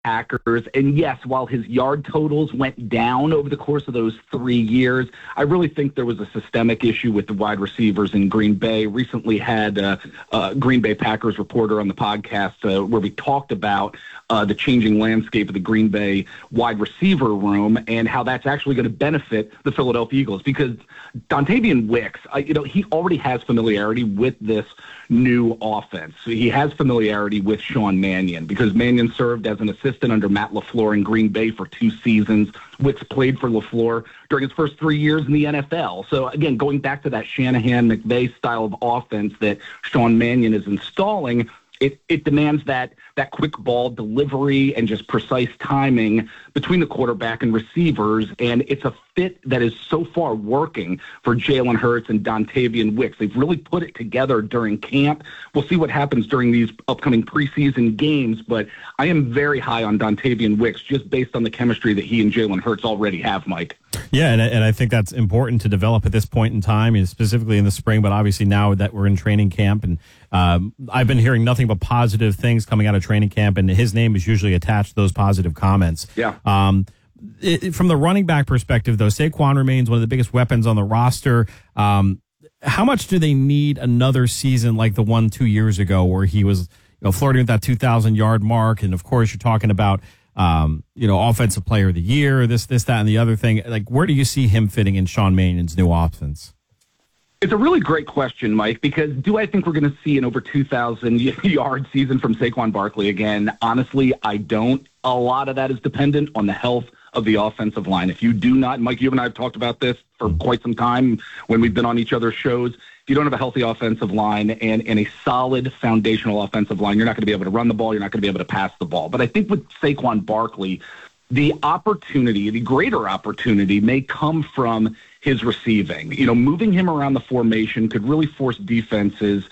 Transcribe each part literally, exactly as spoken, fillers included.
Packers. And yes, while his yard totals went down over the course of those three years, I really think there was a systemic issue with the wide receivers in Green Bay. Recently had a, a Green Bay Packers reporter on the podcast uh, where we talked about uh, the changing landscape of the Green Bay wide receiver room and how that's actually going to benefit the Philadelphia Eagles, because Dontavian Wicks, I, you know, he already has familiarity with this new offense. He has familiarity with Sean Mannion because Mannion served as an assistant under Matt LaFleur in Green Bay for two seasons. Wicks played for LaFleur during his first three years in the N F L. So, again, going back to that Shanahan-McVay style of offense that Sean Mannion is installing, it, it demands that that quick ball delivery and just precise timing between the quarterback and receivers, and it's a fit that is so far working for Jalen Hurts and Dontavian Wicks. They've really put it together during camp. We'll see what happens during these upcoming preseason games, but I am very high on Dontavian Wicks just based on the chemistry that he and Jalen Hurts already have, Mike. Yeah, and, and I think that's important to develop at this point in time, and specifically in the spring, but obviously now that we're in training camp. And um, I've been hearing nothing but positive things coming out of training camp, and his name is usually attached to those positive comments. Yeah. Um, it, from the running back perspective, though, Saquon remains one of the biggest weapons on the roster. Um, how much do they need another season like the one two years ago where he was, you know, flirting with that two thousand yard mark? And of course, you're talking about, um, you know, offensive player of the year, this, this, that, and the other thing. Like, where do you see him fitting in Sean Mannion's new offense? It's a really great question, Mike, because do I think we're going to see an over two thousand yard season from Saquon Barkley again? Honestly, I don't. A lot of that is dependent on the health of the offensive line. If you do not, Mike, you and I have talked about this for quite some time when we've been on each other's shows. If you don't have a healthy offensive line and, and a solid foundational offensive line, you're not going to be able to run the ball. You're not going to be able to pass the ball. But I think with Saquon Barkley, the opportunity, the greater opportunity may come from his receiving. You know, moving him around the formation could really force defenses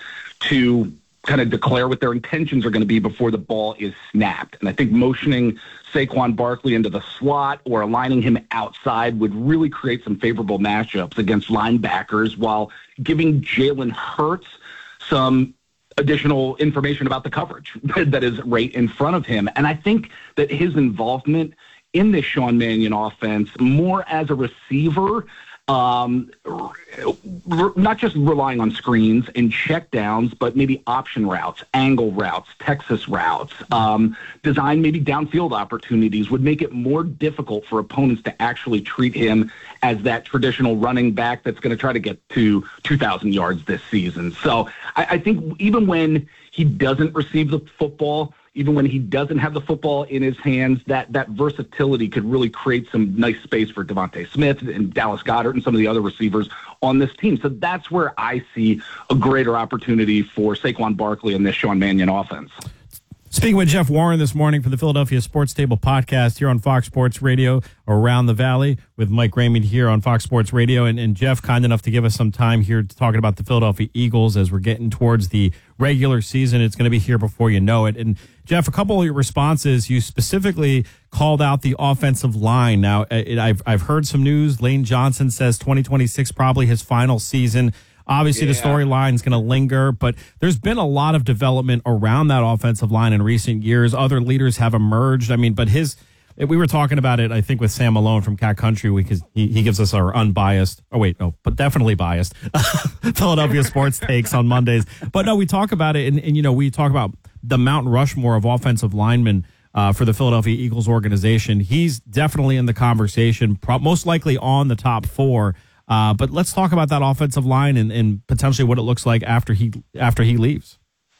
to kind of declare what their intentions are going to be before the ball is snapped. And I think motioning Saquon Barkley into the slot or aligning him outside would really create some favorable matchups against linebackers while giving Jalen Hurts some additional information about the coverage that is right in front of him. And I think that his involvement in this Sean Mannion offense, more as a receiver, um, r- not just relying on screens and checkdowns, but maybe option routes, angle routes, Texas routes, um, design maybe downfield opportunities would make it more difficult for opponents to actually treat him as that traditional running back that's going to try to get to two thousand yards this season. So I, I think even when he doesn't receive the football, even when he doesn't have the football in his hands, that that versatility could really create some nice space for Devontae Smith and Dallas Goedert and some of the other receivers on this team. So that's where I see a greater opportunity for Saquon Barkley in this Sean Mannion offense. Speaking with Jeff Warren this morning for the Philadelphia Sports Table podcast here on Fox Sports Radio Around the Valley with Mike Raymond here on Fox Sports Radio. And, and Jeff, kind enough to give us some time here to talking about the Philadelphia Eagles as we're getting towards the regular season. It's going to be here before you know it. And Jeff, a couple of your responses, you specifically called out the offensive line. Now, it, I've, I've heard some news. Lane Johnson says twenty twenty-six probably his final season. Obviously, yeah. The storyline is going to linger, but there's been a lot of development around that offensive line in recent years. Other leaders have emerged. I mean, but his, we were talking about it, I think, with Sam Malone from Cat Country, because he, he gives us our unbiased, oh, wait, no, but definitely biased Philadelphia sports takes on Mondays. But no, we talk about it, and, and you know, we talk about the Mount Rushmore of offensive linemen uh, for the Philadelphia Eagles organization. He's definitely in the conversation, pro- most likely on the top four. Uh, but let's talk about that offensive line and, and potentially what it looks like after he after he leaves.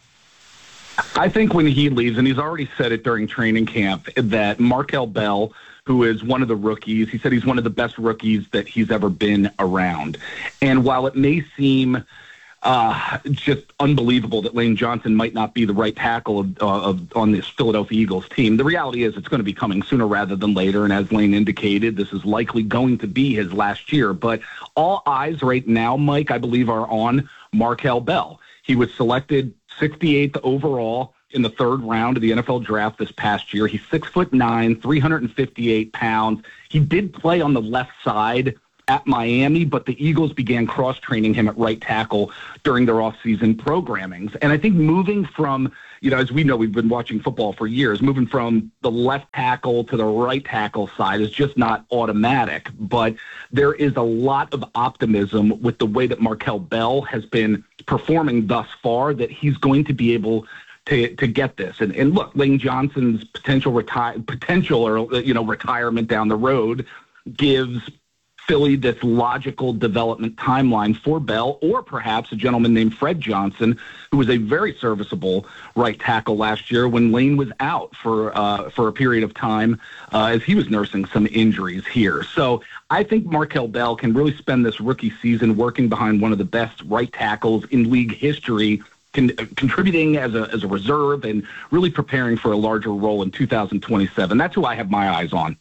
I think when he leaves, and he's already said it during training camp, that Markel Bell, who is one of the rookies, he said he's one of the best rookies that he's ever been around. And while it may seem uh, just unbelievable that Lane Johnson might not be the right tackle of, uh, of on this Philadelphia Eagles team, the reality is it's going to be coming sooner rather than later. And as Lane indicated, this is likely going to be his last year. But all eyes right now, Mike, I believe, are on Markel Bell. He was selected sixty-eighth overall in the third round of the N F L draft this past year. He's six foot nine, three hundred fifty-eight pounds. He did play on the left side at Miami, but the Eagles began cross-training him at right tackle during their off-season programmings. And I think moving from, you know, as we know, we've been watching football for years, moving from the left tackle to the right tackle side is just not automatic. But there is a lot of optimism with the way that Markel Bell has been performing thus far that he's going to be able to to get this. And and look, Lane Johnson's potential retire potential or you know retirement down the road gives Philly this logical development timeline for Bell, or perhaps a gentleman named Fred Johnson, who was a very serviceable right tackle last year when Lane was out for uh, for a period of time uh, as he was nursing some injuries here. So I think Markel Bell can really spend this rookie season working behind one of the best right tackles in league history, Con- contributing as a as a reserve and really preparing for a larger role in two thousand twenty-seven. That's who I have my eyes on.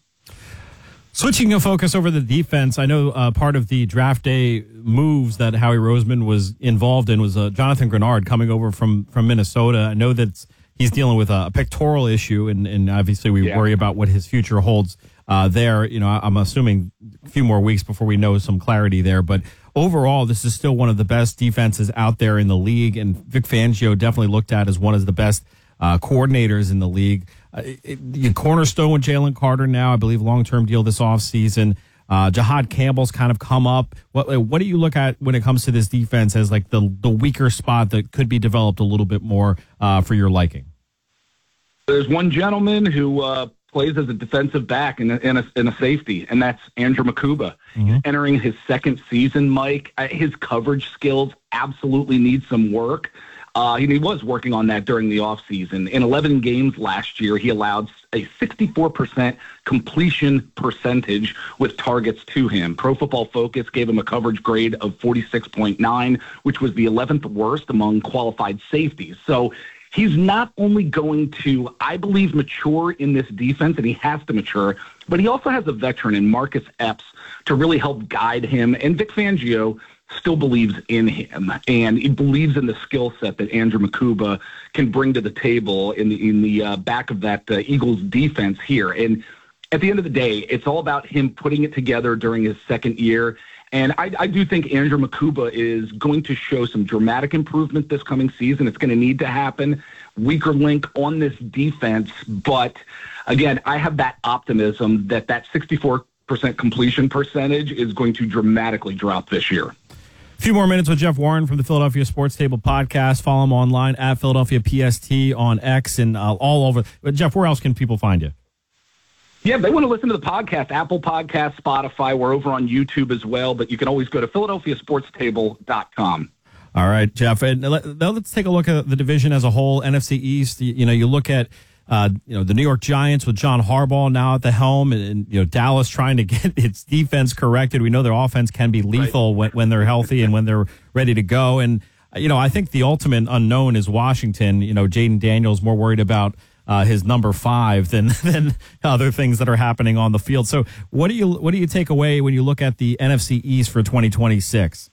Switching a focus over the defense, I know uh, part of the draft day moves that Howie Roseman was involved in was uh, Jonathan Grenard coming over from, from Minnesota. I know that he's dealing with a pectoral issue, and, and obviously we yeah. worry about what his future holds uh, there. You know, I'm assuming a few more weeks before we know some clarity there, but overall, this is still one of the best defenses out there in the league, and Vic Fangio definitely looked at as one of the best uh, coordinators in the league. Uh, it, it, cornerstone with Jalen Carter now, I believe, long-term deal this offseason. Uh, Jahad Campbell's kind of come up. What what do you look at when it comes to this defense as like the the weaker spot that could be developed a little bit more uh, for your liking? There's one gentleman who uh, plays as a defensive back and a, and, a, and a safety, and that's Andrew Makuba. Mm-hmm. He's entering his second season, Mike. Uh, his coverage skills absolutely need some work. Uh, he was working on that during the offseason. In eleven games last year, he allowed a sixty-four percent completion percentage with targets to him. Pro Football Focus gave him a coverage grade of forty-six point nine, which was the eleventh worst among qualified safeties. So he's not only going to, I believe, mature in this defense, and he has to mature, but he also has a veteran in Marcus Epps to really help guide him. And Vic Fangio still believes in him, and he believes in the skill set that Andrew Makuba can bring to the table in the in the uh, back of that uh, Eagles defense here. And at the end of the day, it's all about him putting it together during his second year. And I, I do think Andrew Makuba is going to show some dramatic improvement this coming season. It's going to need to happen. Weaker link on this defense, but again, I have that optimism that that sixty-four percent completion percentage is going to dramatically drop this year. A few more minutes with Jeff Warren from the Philadelphia Sports Table podcast. Follow him online at Philadelphia P S T on X and uh, all over. But Jeff, where else can people find you? Yeah, if they want to listen to the podcast, Apple Podcasts, Spotify. We're over on YouTube as well, but you can always go to Philadelphia Sports Table dot com. All right, Jeff. And now let's take a look at the division as a whole, N F C East. You know, you look at Uh, you know, the New York Giants with John Harbaugh now at the helm, and, and you know, Dallas trying to get its defense corrected. We know their offense can be lethal right. when, when they're healthy and when they're ready to go. And, you know, I think the ultimate unknown is Washington. You know, Jaden Daniels more worried about uh, his number five than, than other things that are happening on the field. So what do you, what do you take away when you look at the N F C East for twenty twenty-six?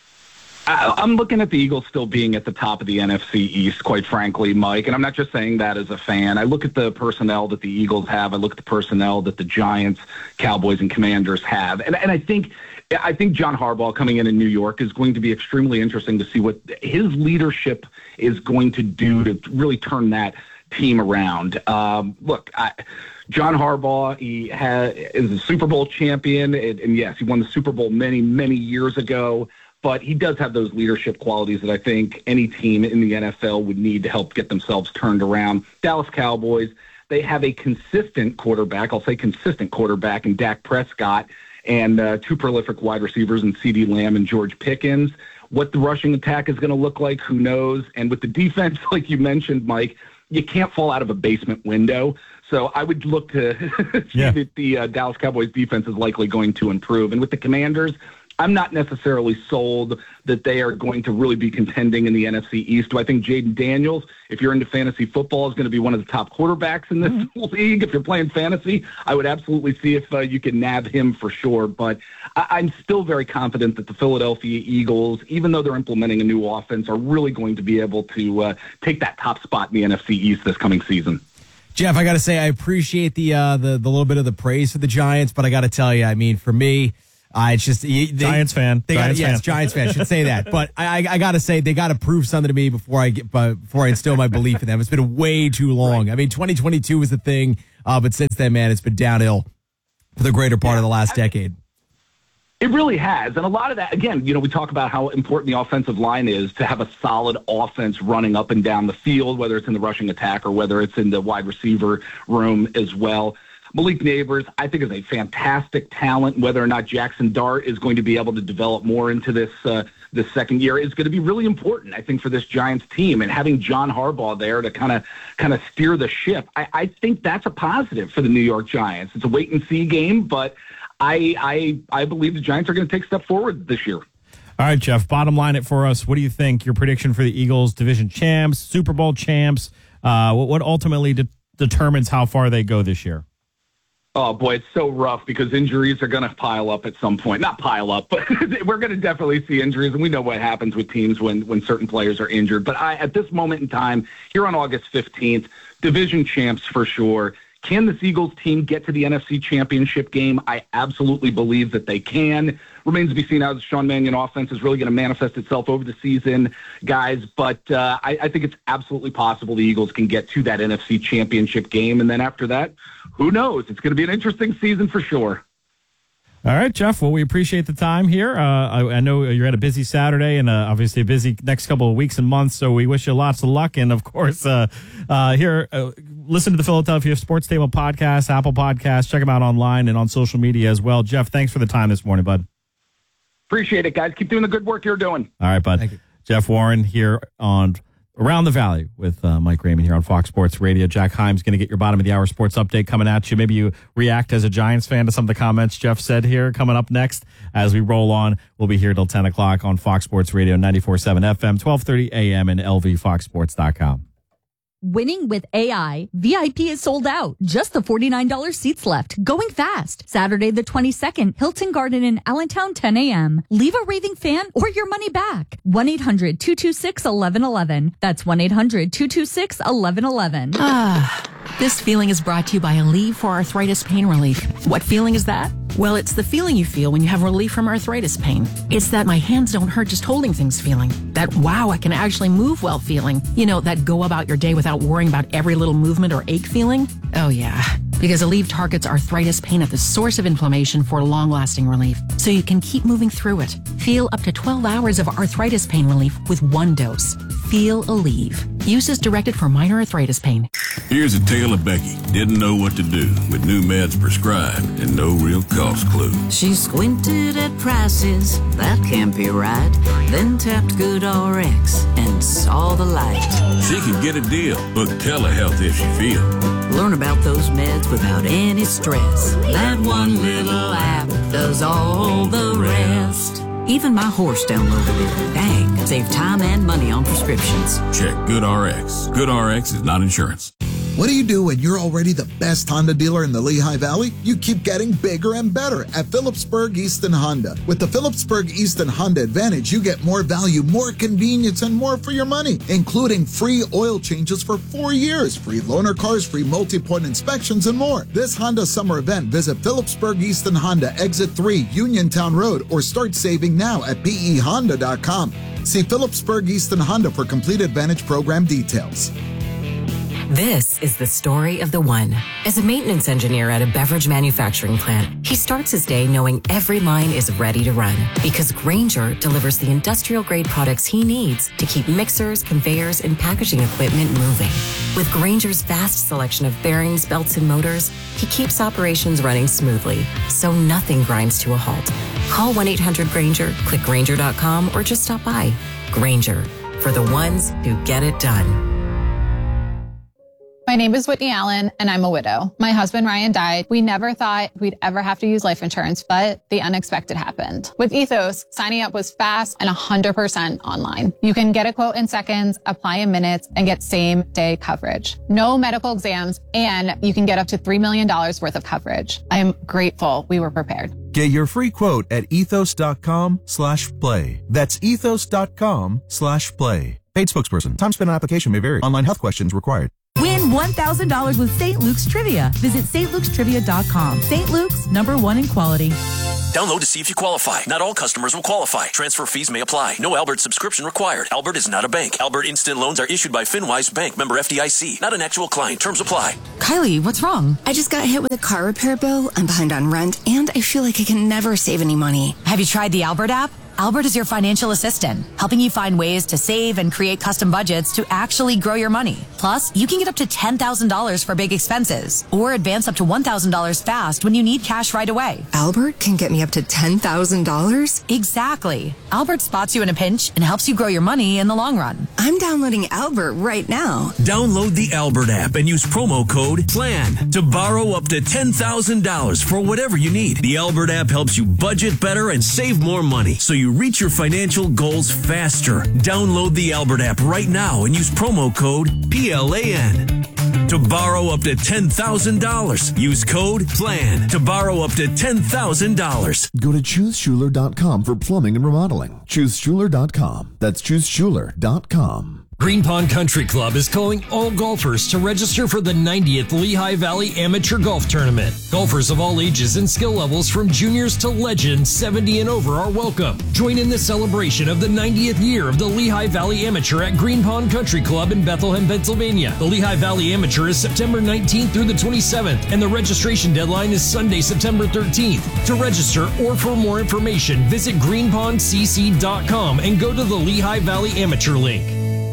I'm looking at the Eagles still being at the top of the N F C East, quite frankly, Mike. And I'm not just saying that as a fan. I look at the personnel that the Eagles have. I look at the personnel that the Giants, Cowboys, and Commanders have. And and I think I think John Harbaugh coming in in New York is going to be extremely interesting to see what his leadership is going to do to really turn that team around. Um, look, I, John Harbaugh, he has, is a Super Bowl champion. And, and yes, he won the Super Bowl many, many years ago. But he does have those leadership qualities that I think any team in the N F L would need to help get themselves turned around. Dallas Cowboys, they have a consistent quarterback, I'll say consistent quarterback in Dak Prescott, and uh, two prolific wide receivers in CeeDee Lamb and George Pickens. What the rushing attack is going to look like, who knows? And with the defense, like you mentioned, Mike, you can't fall out of a basement window. So I would look to see yeah. that the uh, Dallas Cowboys defense is likely going to improve. And with the Commanders, I'm not necessarily sold that they are going to really be contending in the N F C East. Do I think Jaden Daniels, if you're into fantasy football, is going to be one of the top quarterbacks in this mm-hmm. league? If you're playing fantasy, I would absolutely see if uh, you can nab him for sure. But I- I'm still very confident that the Philadelphia Eagles, even though they're implementing a new offense, are really going to be able to uh, take that top spot in the N F C East this coming season. Jeff, I got to say, I appreciate the, uh, the the little bit of the praise for the Giants, but I got to tell you, I mean, for me, Uh, it's just they, Giants fan. They Giants got yes, fan. Giants fan should say that. But I, I, I got to say they got to prove something to me before I get before I instill my belief in them. It's been way too long. Right. I mean, twenty twenty-two was the thing, uh, but since then, man, it's been downhill for the greater part yeah, of the last I, decade. It really has. And a lot of that, again, you know, we talk about how important the offensive line is to have a solid offense running up and down the field, whether it's in the rushing attack or whether it's in the wide receiver room as well. Malik Neighbors, I think, is a fantastic talent. Whether or not Jackson Dart is going to be able to develop more into this uh, this second year is going to be really important, I think, for this Giants team. And having John Harbaugh there to kind of kind of steer the ship, I, I think that's a positive for the New York Giants. It's a wait-and-see game, but I, I I believe the Giants are going to take a step forward this year. All right, Jeff, bottom line it for us. What do you think? Your prediction for the Eagles, division champs, Super Bowl champs, uh, what, what ultimately de- determines how far they go this year? Oh, boy, it's so rough because injuries are going to pile up at some point. Not pile up, but we're going to definitely see injuries, and we know what happens with teams when, when certain players are injured. But I, at this moment in time, here on August fifteenth, division champs for sure. Can this Eagles team get to the N F C Championship game? I absolutely believe that they can. Remains to be seen how the Sean Mannion offense is really going to manifest itself over the season, guys. But uh, I, I think it's absolutely possible the Eagles can get to that N F C Championship game. And then after that, who knows? It's going to be an interesting season for sure. All right, Jeff. Well, we appreciate the time here. Uh, I, I know you're at a busy Saturday and uh, obviously a busy next couple of weeks and months, so we wish you lots of luck. And, of course, uh, uh, here, uh, listen to the Philadelphia Sports Table podcast, Apple Podcasts. Check them out online and on social media as well. Jeff, thanks for the time this morning, bud. Appreciate it, guys. Keep doing the good work you're doing. All right, bud. Jeff Warren here on Around the Valley with uh, Mike Raymond here on Fox Sports Radio. Jack Himes going to get your bottom of the hour sports update coming at you. Maybe you react as a Giants fan to some of the comments Jeff said here. Coming up next as we roll on, we'll be here till ten o'clock on Fox Sports Radio, ninety-four point seven F M, twelve thirty A M, and L V fox sports dot com. Winning with A I. V I P is sold out. Just the forty-nine dollars seats left. Going fast. Saturday the twenty-second, Hilton Garden in Allentown, ten a.m. Leave a raving fan or your money back. one eight hundred two two six one one one one. That's one eight hundred two two six one one one one. Ah, this feeling is brought to you by Aleve for Arthritis Pain Relief. What feeling is that? Well, it's the feeling you feel when you have relief from arthritis pain. It's that my hands don't hurt just holding things feeling. That wow, I can actually move well feeling. You know, that go about your day without worrying about every little movement or ache feeling? Oh yeah, because Aleve targets arthritis pain at the source of inflammation for long-lasting relief, so you can keep moving through it. Feel up to twelve hours of arthritis pain relief with one dose. Feel Aleve. Use is directed for minor arthritis pain. Here's a tale of Becky. Didn't know what to do with new meds prescribed and no real cost clue. She squinted at prices, that can't be right. Then tapped GoodRx and saw the light. She could get a deal. Book telehealth if she feel. Learn about those meds without any stress. That one little app does all the rest. Even my horse downloaded it. Dang, save time and money on prescriptions. Check GoodRx. GoodRx is not insurance. What do you do when you're already the best Honda dealer in the Lehigh Valley? You keep getting bigger and better at Phillipsburg Easton Honda. With the Phillipsburg Easton Honda Advantage, you get more value, more convenience, and more for your money, including free oil changes for four years, free loaner cars, free multi-point inspections, and more. This Honda summer event, visit Phillipsburg Easton Honda, Exit three, Uniontown Road, or start saving now at P E honda dot com. See Phillipsburg Easton Honda for complete Advantage program details. This is the story of the one. As a maintenance engineer at a beverage manufacturing plant, he starts his day knowing every line is ready to run because Grainger delivers the industrial-grade products he needs to keep mixers, conveyors, and packaging equipment moving. With Grainger's vast selection of bearings, belts, and motors, he keeps operations running smoothly, so nothing grinds to a halt. Call one eight hundred Grainger, click Grainger dot com, or just stop by. Grainger, for the ones who get it done. My name is Whitney Allen, and I'm a widow. My husband, Ryan, died. We never thought we'd ever have to use life insurance, but the unexpected happened. With Ethos, signing up was fast and one hundred percent online. You can get a quote in seconds, apply in minutes, and get same-day coverage. No medical exams, and you can get up to three million dollars worth of coverage. I am grateful we were prepared. Get your free quote at ethos dot com slash play. That's ethos dot com slash play. Paid spokesperson. Time spent on application may vary. Online health questions required. Win one thousand dollars with Saint Luke's Trivia. Visit Saint Lukes Trivia dot com. Saint Luke's, number one in quality. Download to see if you qualify. Not all customers will qualify. Transfer fees may apply. No Albert subscription required. Albert is not a bank. Albert Instant Loans are issued by FinWise Bank, member F D I C. Not an actual client. Terms apply. Kylie, what's wrong? I just got hit with a car repair bill. I'm behind on rent, and I feel like I can never save any money. Have you tried the Albert app? Albert is your financial assistant, helping you find ways to save and create custom budgets to actually grow your money. Plus, you can get up to ten thousand dollars for big expenses or advance up to one thousand dollars fast when you need cash right away. Albert can get me up to ten thousand dollars? Exactly. Albert spots you in a pinch and helps you grow your money in the long run. I'm downloading Albert right now. Download the Albert app and use promo code PLAN to borrow up to ten thousand dollars for whatever you need. The Albert app helps you budget better and save more money so you reach your financial goals faster. Download the Albert app right now and use promo code P L A N to borrow up to ten thousand dollars. Use code PLAN to borrow up to ten thousand dollars. Go to choose schuler dot com for plumbing and remodeling. choose schuler dot com. That's choose schuler dot com. Green Pond Country Club is calling all golfers to register for the ninetieth Lehigh Valley Amateur Golf Tournament. Golfers of all ages and skill levels from juniors to legends seventy and over are welcome. Join in the celebration of the ninetieth year of the Lehigh Valley Amateur at Green Pond Country Club in Bethlehem, Pennsylvania. The Lehigh Valley Amateur is September nineteenth through the twenty-seventh, and the registration deadline is Sunday, September thirteenth. To register or for more information, visit green pond c c dot com and go to the Lehigh Valley Amateur link.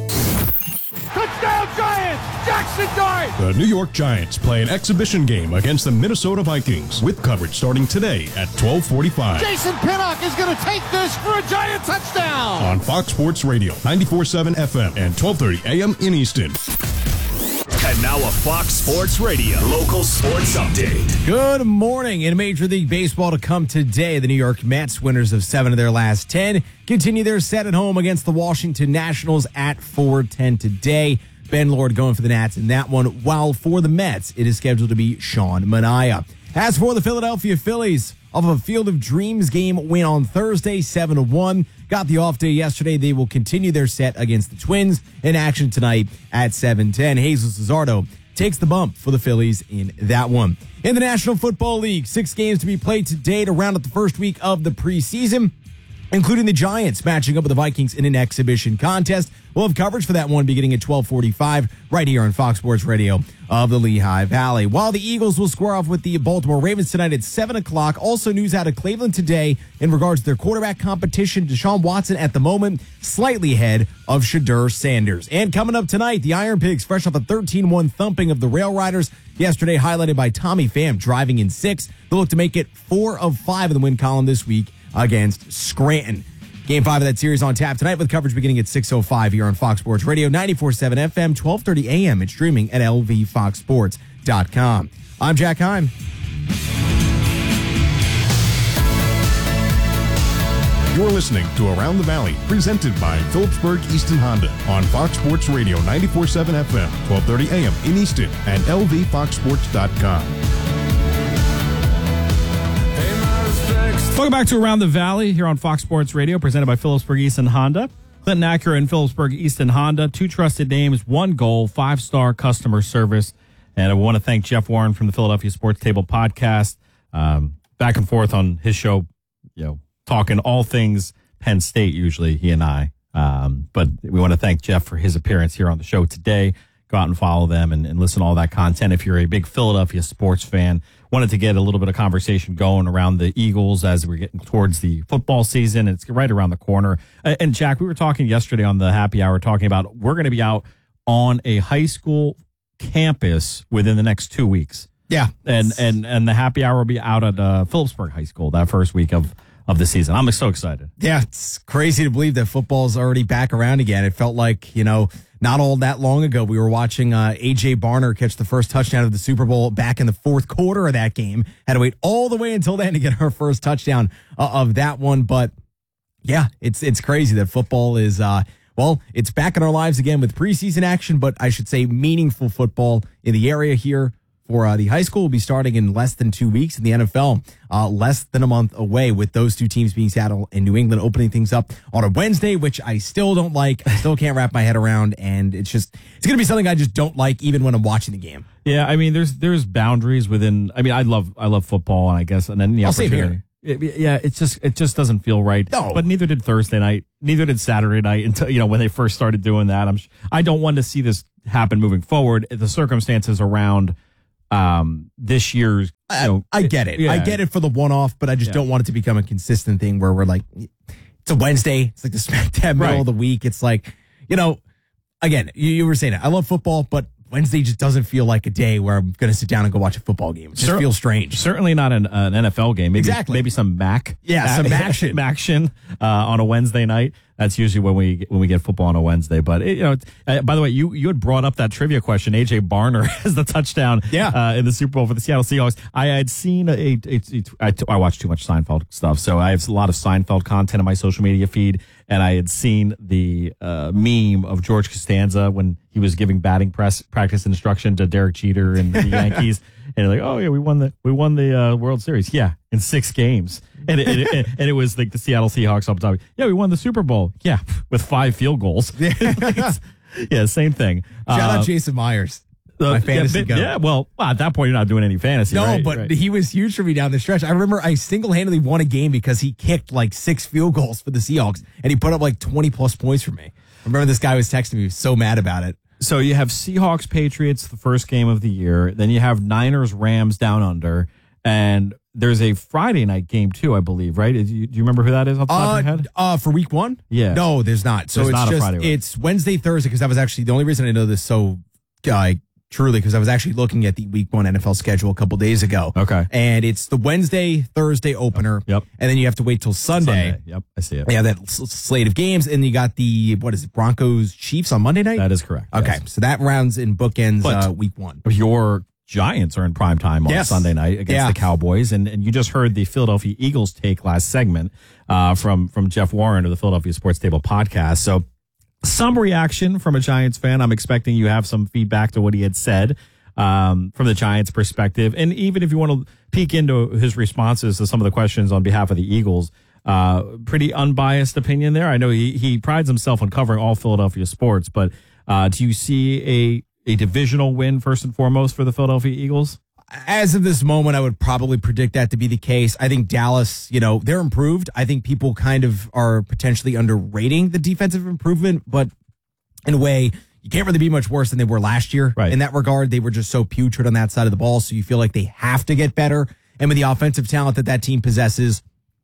Touchdown Giants! Jackson Dart! The New York Giants play an exhibition game against the Minnesota Vikings with coverage starting today at twelve forty-five. Jason Pinnock is going to take this for a Giant touchdown! On Fox Sports Radio, ninety-four point seven F M and twelve thirty A M in Easton. And now a Fox Sports Radio local sports update. Good morning. In Major League Baseball to come today, the New York Mets, winners of seven of their last ten, continue their set at home against the Washington Nationals at four ten today. Ben Lord going for the Nats in that one, while for the Mets, it is scheduled to be Sean Manaea. As for the Philadelphia Phillies, off of a Field of Dreams game win on Thursday, seven to one. Got the off day yesterday. They will continue their set against the Twins in action tonight at seven ten. Jesus Luzardo takes the bump for the Phillies in that one. In the National Football League, six games to be played today to round out the first week of the preseason, including the Giants matching up with the Vikings in an exhibition contest. We'll have coverage for that one beginning at twelve forty-five right here on Fox Sports Radio of the Lehigh Valley. While the Eagles will square off with the Baltimore Ravens tonight at seven o'clock. Also news out of Cleveland today in regards to their quarterback competition. Deshaun Watson at the moment slightly ahead of Shadur Sanders. And coming up tonight, the Iron Pigs fresh off a thirteen one thumping of the Rail Riders yesterday, highlighted by Tommy Pham driving in six. They'll look to make it four of five in the win column this week against Scranton. Game five of that series on tap tonight with coverage beginning at six oh five here on Fox Sports Radio, ninety-four point seven F M, twelve thirty A M, and streaming at L V fox sports dot com. I'm Jack Heim. You're listening to Around the Valley, presented by Phillipsburg Easton Honda on Fox Sports Radio, ninety-four point seven F M, twelve thirty A M in Easton, and L V fox sports dot com. Welcome back to Around the Valley here on Fox Sports Radio, presented by Phillipsburg Easton Honda. Clinton Acura and Phillipsburg Easton Honda, two trusted names, one goal, five-star customer service. And I want to thank Jeff Warren from the Philadelphia Sports Table podcast, um, back and forth on his show, you know, talking all things Penn State, usually, he and I. Um, but we want to thank Jeff for his appearance here on the show today. Go out and follow them and, and listen to all that content. If you're a big Philadelphia sports fan, wanted to get a little bit of conversation going around the Eagles as we're getting towards the football season. It's right around the corner. And Jack, we were talking yesterday on the happy hour, talking about we're going to be out on a high school campus within the next two weeks. Yeah. And and and the happy hour will be out at uh, Phillipsburg High School that first week of, of the season. I'm so excited. Yeah, it's crazy to believe that football's already back around again. It felt like, you know, not all that long ago, we were watching uh, A J Barner catch the first touchdown of the Super Bowl back in the fourth quarter of that game. Had to wait all the way until then to get our first touchdown uh, of that one. But yeah, it's it's crazy that football is, uh, well, it's back in our lives again with preseason action, but I should say meaningful football in the area here. For uh, the high school will be starting in less than two weeks, in the N F L uh, less than a month away, with those two teams being Seattle and New England opening things up on a Wednesday, which I still don't like. I still can't wrap my head around, and it's just it's going to be something I just don't like even when I'm watching the game. Yeah, I mean, there's there's boundaries within. I mean, I love I love football, and I guess and then the I'll opportunity. save here. It, yeah, it's just it just doesn't feel right. No. But neither did Thursday night. Neither did Saturday night. Until you know when they first started doing that. I'm. I don't want to see this happen moving forward. The circumstances around um, this year's. You know, I, I get it. Yeah. I get it for the one-off, but I just Yeah. don't want it to become a consistent thing where we're like, it's a Wednesday. It's like the smack dab middle Right. of the week. It's like, you know, again, you, you were saying it. I love football, but Wednesday just doesn't feel like a day where I'm going to sit down and go watch a football game. It just Cer- feels strange. Certainly not an, an N F L game. Maybe, Exactly. Maybe some Mac. Yeah, some action. action uh, on a Wednesday night. That's usually when we when we get football on a Wednesday. But it, you know, uh, by the way, you you had brought up that trivia question. A J Barner has the touchdown. Yeah. Uh, in the Super Bowl for the Seattle Seahawks. I had seen a, a, a, a I, I watch too much Seinfeld stuff, so I have a lot of Seinfeld content in my social media feed, and I had seen the uh, meme of George Costanza when he was giving batting press practice instruction to Derek Jeter and the Yankees. And like, oh yeah, we won the we won the uh, World Series. Yeah, in six games, and it, it, it, and it was like the Seattle Seahawks up top. Yeah, we won the Super Bowl. Yeah, with five field goals. Yeah, same thing. Shout Uh, out Jason Myers. uh, My fantasy yeah, goat. yeah, well, at that point, you're not doing any fantasy. No, right? but Right. he was huge for me down the stretch. I remember I single-handedly won a game because he kicked like six field goals for the Seahawks, and he put up like twenty plus points for me. I remember this guy was texting me, he was so mad about it. So you have Seahawks Patriots, the first game of the year. Then you have Niners Rams down under, and there's a Friday night game too, I believe. Right? Do you, do you remember who that is off the top Uh, of your head? uh, for week one? Yeah. No, there's not. So There's it's not a just, Friday one. it's Wednesday, Thursday, because that was actually the only reason I know this so uh, truly, because I was actually looking at the week one N F L schedule a couple days ago. Okay. And it's the Wednesday, Thursday opener. Yep. And then you have to wait till Sunday. Sunday. Yep, I see it. Yeah, that s- slate of games. And you got the, what is it, Broncos Chiefs on Monday night? That is correct. Okay. yes. So that rounds in bookends But- uh, week one. Your Giants are in prime time on Yes. Sunday night against Yeah. the Cowboys, and and you just heard the Philadelphia Eagles take last segment uh, from from Jeff Warren of the Philadelphia Sports Table podcast. So some reaction from a Giants fan. I'm expecting you have some feedback to what he had said um, from the Giants' perspective, and even if you want to peek into his responses to some of the questions on behalf of the Eagles. Uh, pretty unbiased opinion there. I know he, he prides himself on covering all Philadelphia sports, but uh, do you see a a divisional win first and foremost for the Philadelphia Eagles? As of this moment, I would probably predict that to be the case. I think Dallas, you know, they're improved. I think people kind of are potentially underrating the defensive improvement, but in a way, you can't really be much worse than they were last year. Right. In that regard, they were just so putrid on that side of the ball, so you feel like they have to get better. And with the offensive talent that that team possesses,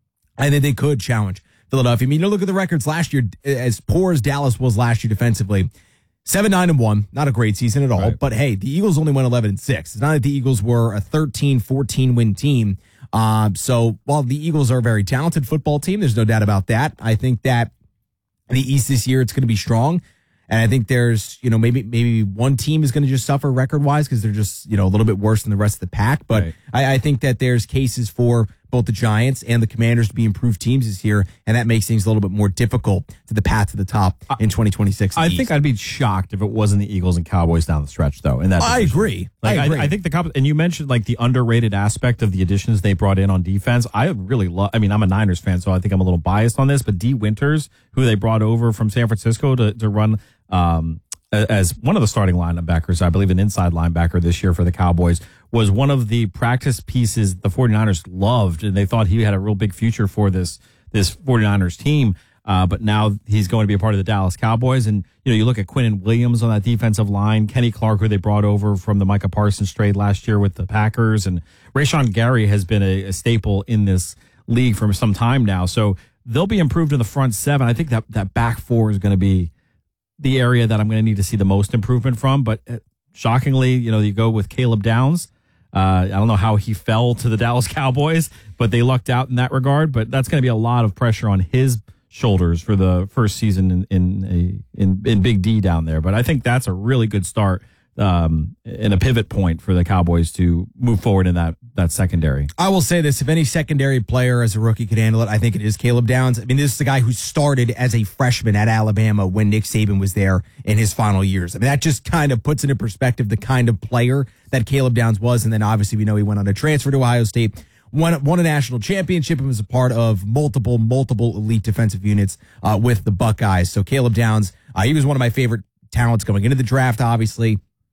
I think they could challenge Philadelphia. I mean, you know, look at the records last year, as poor as Dallas was last year defensively. Seven, nine, and one. Not a great season at all. Right. But hey, the Eagles only went eleven and six. It's not like the Eagles were a thirteen, fourteen win team. Um, so while the Eagles are a very talented football team, there's no doubt about that. I think that in the East this year, it's going to be strong. And I think there's, you know, maybe maybe one team is going to just suffer record wise because they're just, you know, a little bit worse than the rest of the pack. But Right. I, I think that there's cases for both the Giants and the Commanders to be improved teams this year, and that makes things a little bit more difficult to the path to the top in twenty twenty-six. I think I'd be shocked if it wasn't the Eagles and Cowboys down the stretch, though. In that, I division. agree. Like, I agree. I, think the Cow- and you mentioned like the underrated aspect of the additions they brought in on defense. I really love. I mean, I'm a Niners fan, so I think I'm a little biased on this. But D. Winters, who they brought over from San Francisco to to run. Um, as one of the starting linebackers, I believe an inside linebacker this year for the Cowboys, was one of the practice pieces the 49ers loved, and they thought he had a real big future for this this 49ers team. Uh, but now he's going to be a part of the Dallas Cowboys. And, you know, you look at Quinnen Williams on that defensive line, Kenny Clark, who they brought over from the Micah Parsons trade last year with the Packers, and Rashawn Gary has been a, a staple in this league for some time now. So they'll be improved in the front seven. I think that that back four is going to be the area that I'm going to need to see the most improvement from. But uh, shockingly, you know, you go with Caleb Downs. Uh, I don't know how he fell to the Dallas Cowboys, but they lucked out in that regard. But that's going to be a lot of pressure on his shoulders for the first season in in, a, in in Big D down there. But I think that's a really good start um, and a pivot point for the Cowboys to move forward in that that secondary. I will say this, if any secondary player as a rookie could handle it, I think it is Caleb Downs. I mean, this is the guy who started as a freshman at Alabama when Nick Saban was there in his final years. I mean, that just kind of puts into perspective the kind of player that Caleb Downs was. And then obviously we know he went on a transfer to Ohio State, won, won a national championship, and was a part of multiple, multiple elite defensive units uh, with the Buckeyes. So Caleb Downs, uh, he was one of my favorite talents going into the draft, obviously.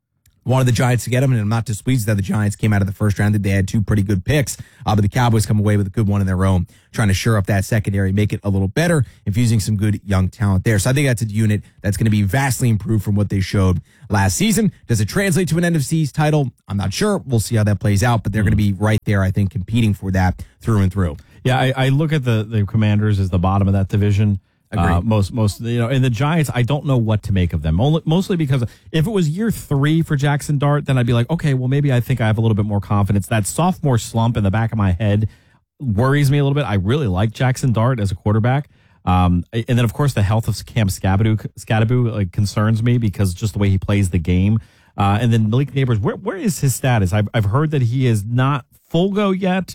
wanted the Giants to get him, and I'm not displeased that the Giants came out of the first round. That they had two pretty good picks, uh, but the Cowboys come away with a good one of their own, trying to shore up that secondary, make it a little better, infusing some good young talent there. So I think that's a unit that's going to be vastly improved from what they showed last season. Does it translate to an N F C title? I'm not sure. We'll see how that plays out, but they're mm-hmm. going to be right there, I think, competing for that through and through. Yeah, I, I look at the, the Commanders as the bottom of that division. Uh, most, most, you know, and the Giants, I don't know what to make of them. Only, mostly because if it was year three for Jackson Dart, then I'd be like, okay, well, maybe I think I have a little bit more confidence. That sophomore slump in the back of my head worries me a little bit. I really like Jackson Dart as a quarterback. Um, and then, of course, the health of Cam Scadaboo, Scadaboo like, concerns me because just the way he plays the game. Uh, and then Malik Neighbors, where, where is his status? I've, I've heard that he is not full go yet.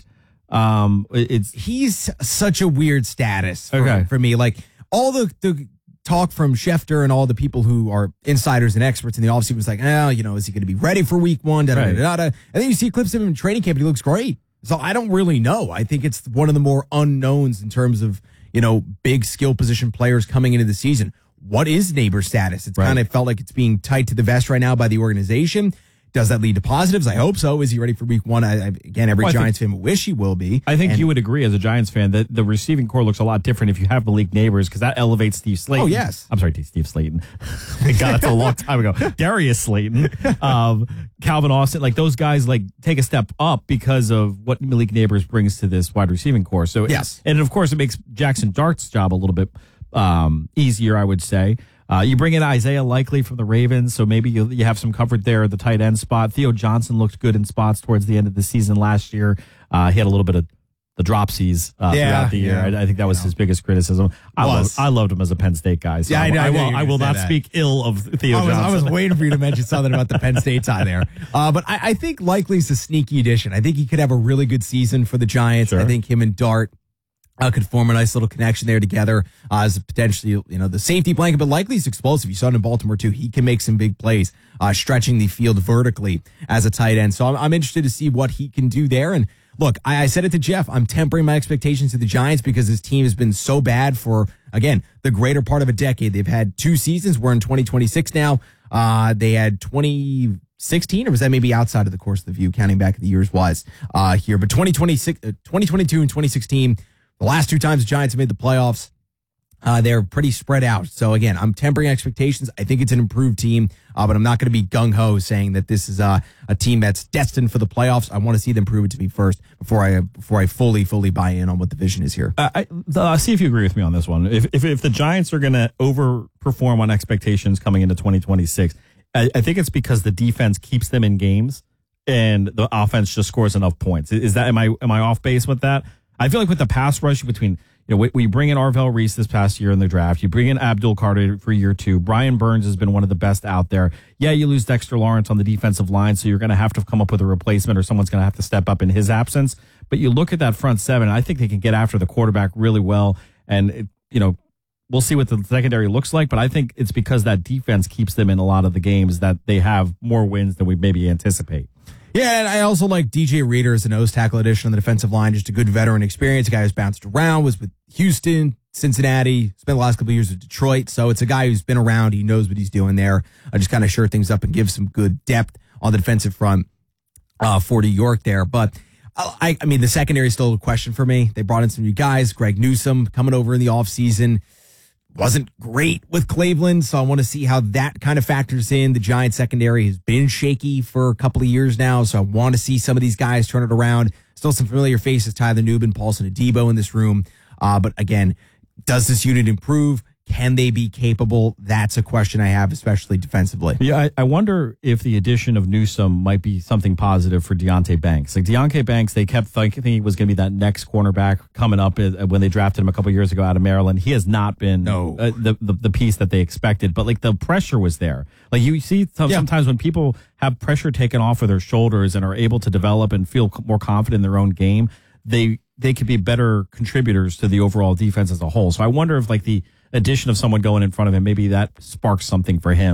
Um, it's he's such a weird status for, okay. for me. Like, all the, the talk from Schefter and all the people who are insiders and experts in the offseason was like, oh, you know, is he going to be ready for week one? Da, da, right. da, da, da. And then you see clips of him in training camp and he looks great. So I don't really know. I think it's one of the more unknowns in terms of, you know, big skill position players coming into the season. What is Neighbors' status? It's right. kind of felt like it's being tied to the vest right now by the organization. Does that lead to positives? I hope so. Is he ready for week one? I, I, again, every well, Giants think, fan wish he will be. I think and, you would agree as a Giants fan that the receiving core looks a lot different if you have Malik Neighbors because that elevates Steve Slayton. Oh, yes. I'm sorry, Steve Slayton. Thank God, that's a long time ago. Darius Slayton, um, Calvin Austin, like those guys like take a step up because of what Malik Neighbors brings to this wide receiving core. So yes. And of course, it makes Jackson Dart's job a little bit um, easier, I would say. Uh, you bring in Isaiah Likely from the Ravens, so maybe you, you have some comfort there at the tight end spot. Theo Johnson looked good in spots towards the end of the season last year. Uh, he had a little bit of the dropsies uh, yeah, throughout the year. Yeah, I, I think that was yeah. his biggest criticism. I, love, I loved him as a Penn State guy. So yeah, I, know, I, I will, I will not that. speak ill of Theo I was, Johnson. I was waiting for you to mention something about the Penn State tie there. Uh, but I, I think Likely's a sneaky addition. I think he could have a really good season for the Giants. Sure. I think him and Dart Uh, could form a nice little connection there together uh, as potentially, you know, the safety blanket, but likely he's explosive. You saw it in Baltimore too. He can make some big plays, uh, stretching the field vertically as a tight end. So I'm, I'm interested to see what he can do there. And look, I, I said it to Jeff, I'm tempering my expectations to the Giants because this team has been so bad for, again, the greater part of a decade. They've had two seasons. We're in twenty twenty-six now. Uh, they had twenty sixteen, or was that maybe outside of the course of the view, counting back the years wise uh, here? But twenty twenty-six, uh, twenty twenty-two and twenty sixteen, the last two times the Giants have made the playoffs, uh, they're pretty spread out. So, again, I'm tempering expectations. I think it's an improved team, uh, but I'm not going to be gung-ho saying that this is uh, a team that's destined for the playoffs. I want to see them prove it to me first before I before I fully, fully buy in on what the vision is here. Uh, I, uh, see if you agree with me on this one. If if, if the Giants are going to overperform on expectations coming into twenty twenty-six, I, I think it's because the defense keeps them in games and the offense just scores enough points. Is that am I am I off base with that? I feel like with the pass rush between, you know, we bring in Arvell Reese this past year in the draft. You bring in Abdul Carter for year two. Brian Burns has been one of the best out there. Yeah, you lose Dexter Lawrence on the defensive line, so you're going to have to come up with a replacement or someone's going to have to step up in his absence. But you look at that front seven, I think they can get after the quarterback really well. And, it, you know, we'll see what the secondary looks like, but I think it's because that defense keeps them in a lot of the games that they have more wins than we maybe anticipate. Yeah, and I also like D J Reader as a nose tackle addition on the defensive line. Just a good veteran experience. A guy who's bounced around, was with Houston, Cincinnati, spent the last couple of years with Detroit. So it's a guy who's been around. He knows what he's doing there. I just kind of shore things up and give some good depth on the defensive front uh, for New York there. But I, I mean, the secondary is still a question for me. They brought in some new guys. Greg Newsome coming over in the offseason. Wasn't great with Cleveland, so I want to see how that kind of factors in. The Giants secondary has been shaky for a couple of years now, so I want to see some of these guys turn it around. Still some familiar faces, Tyler Nubin, Paulson Adebo in this room. Uh, but again, does this unit improve? Can they be capable? That's a question I have, especially defensively. Yeah, I, I wonder if the addition of Newsome might be something positive for Deonte Banks. Like Deonte Banks, they kept thinking he was going to be that next cornerback coming up when they drafted him a couple years ago out of Maryland. He has not been no. uh, the, the the piece that they expected, but like the pressure was there. Like you see some, yeah. sometimes when people have pressure taken off of their shoulders and are able to develop and feel more confident in their own game, they they could be better contributors to the overall defense as a whole. So I wonder if like the addition of someone going in front of him, maybe that sparks something for him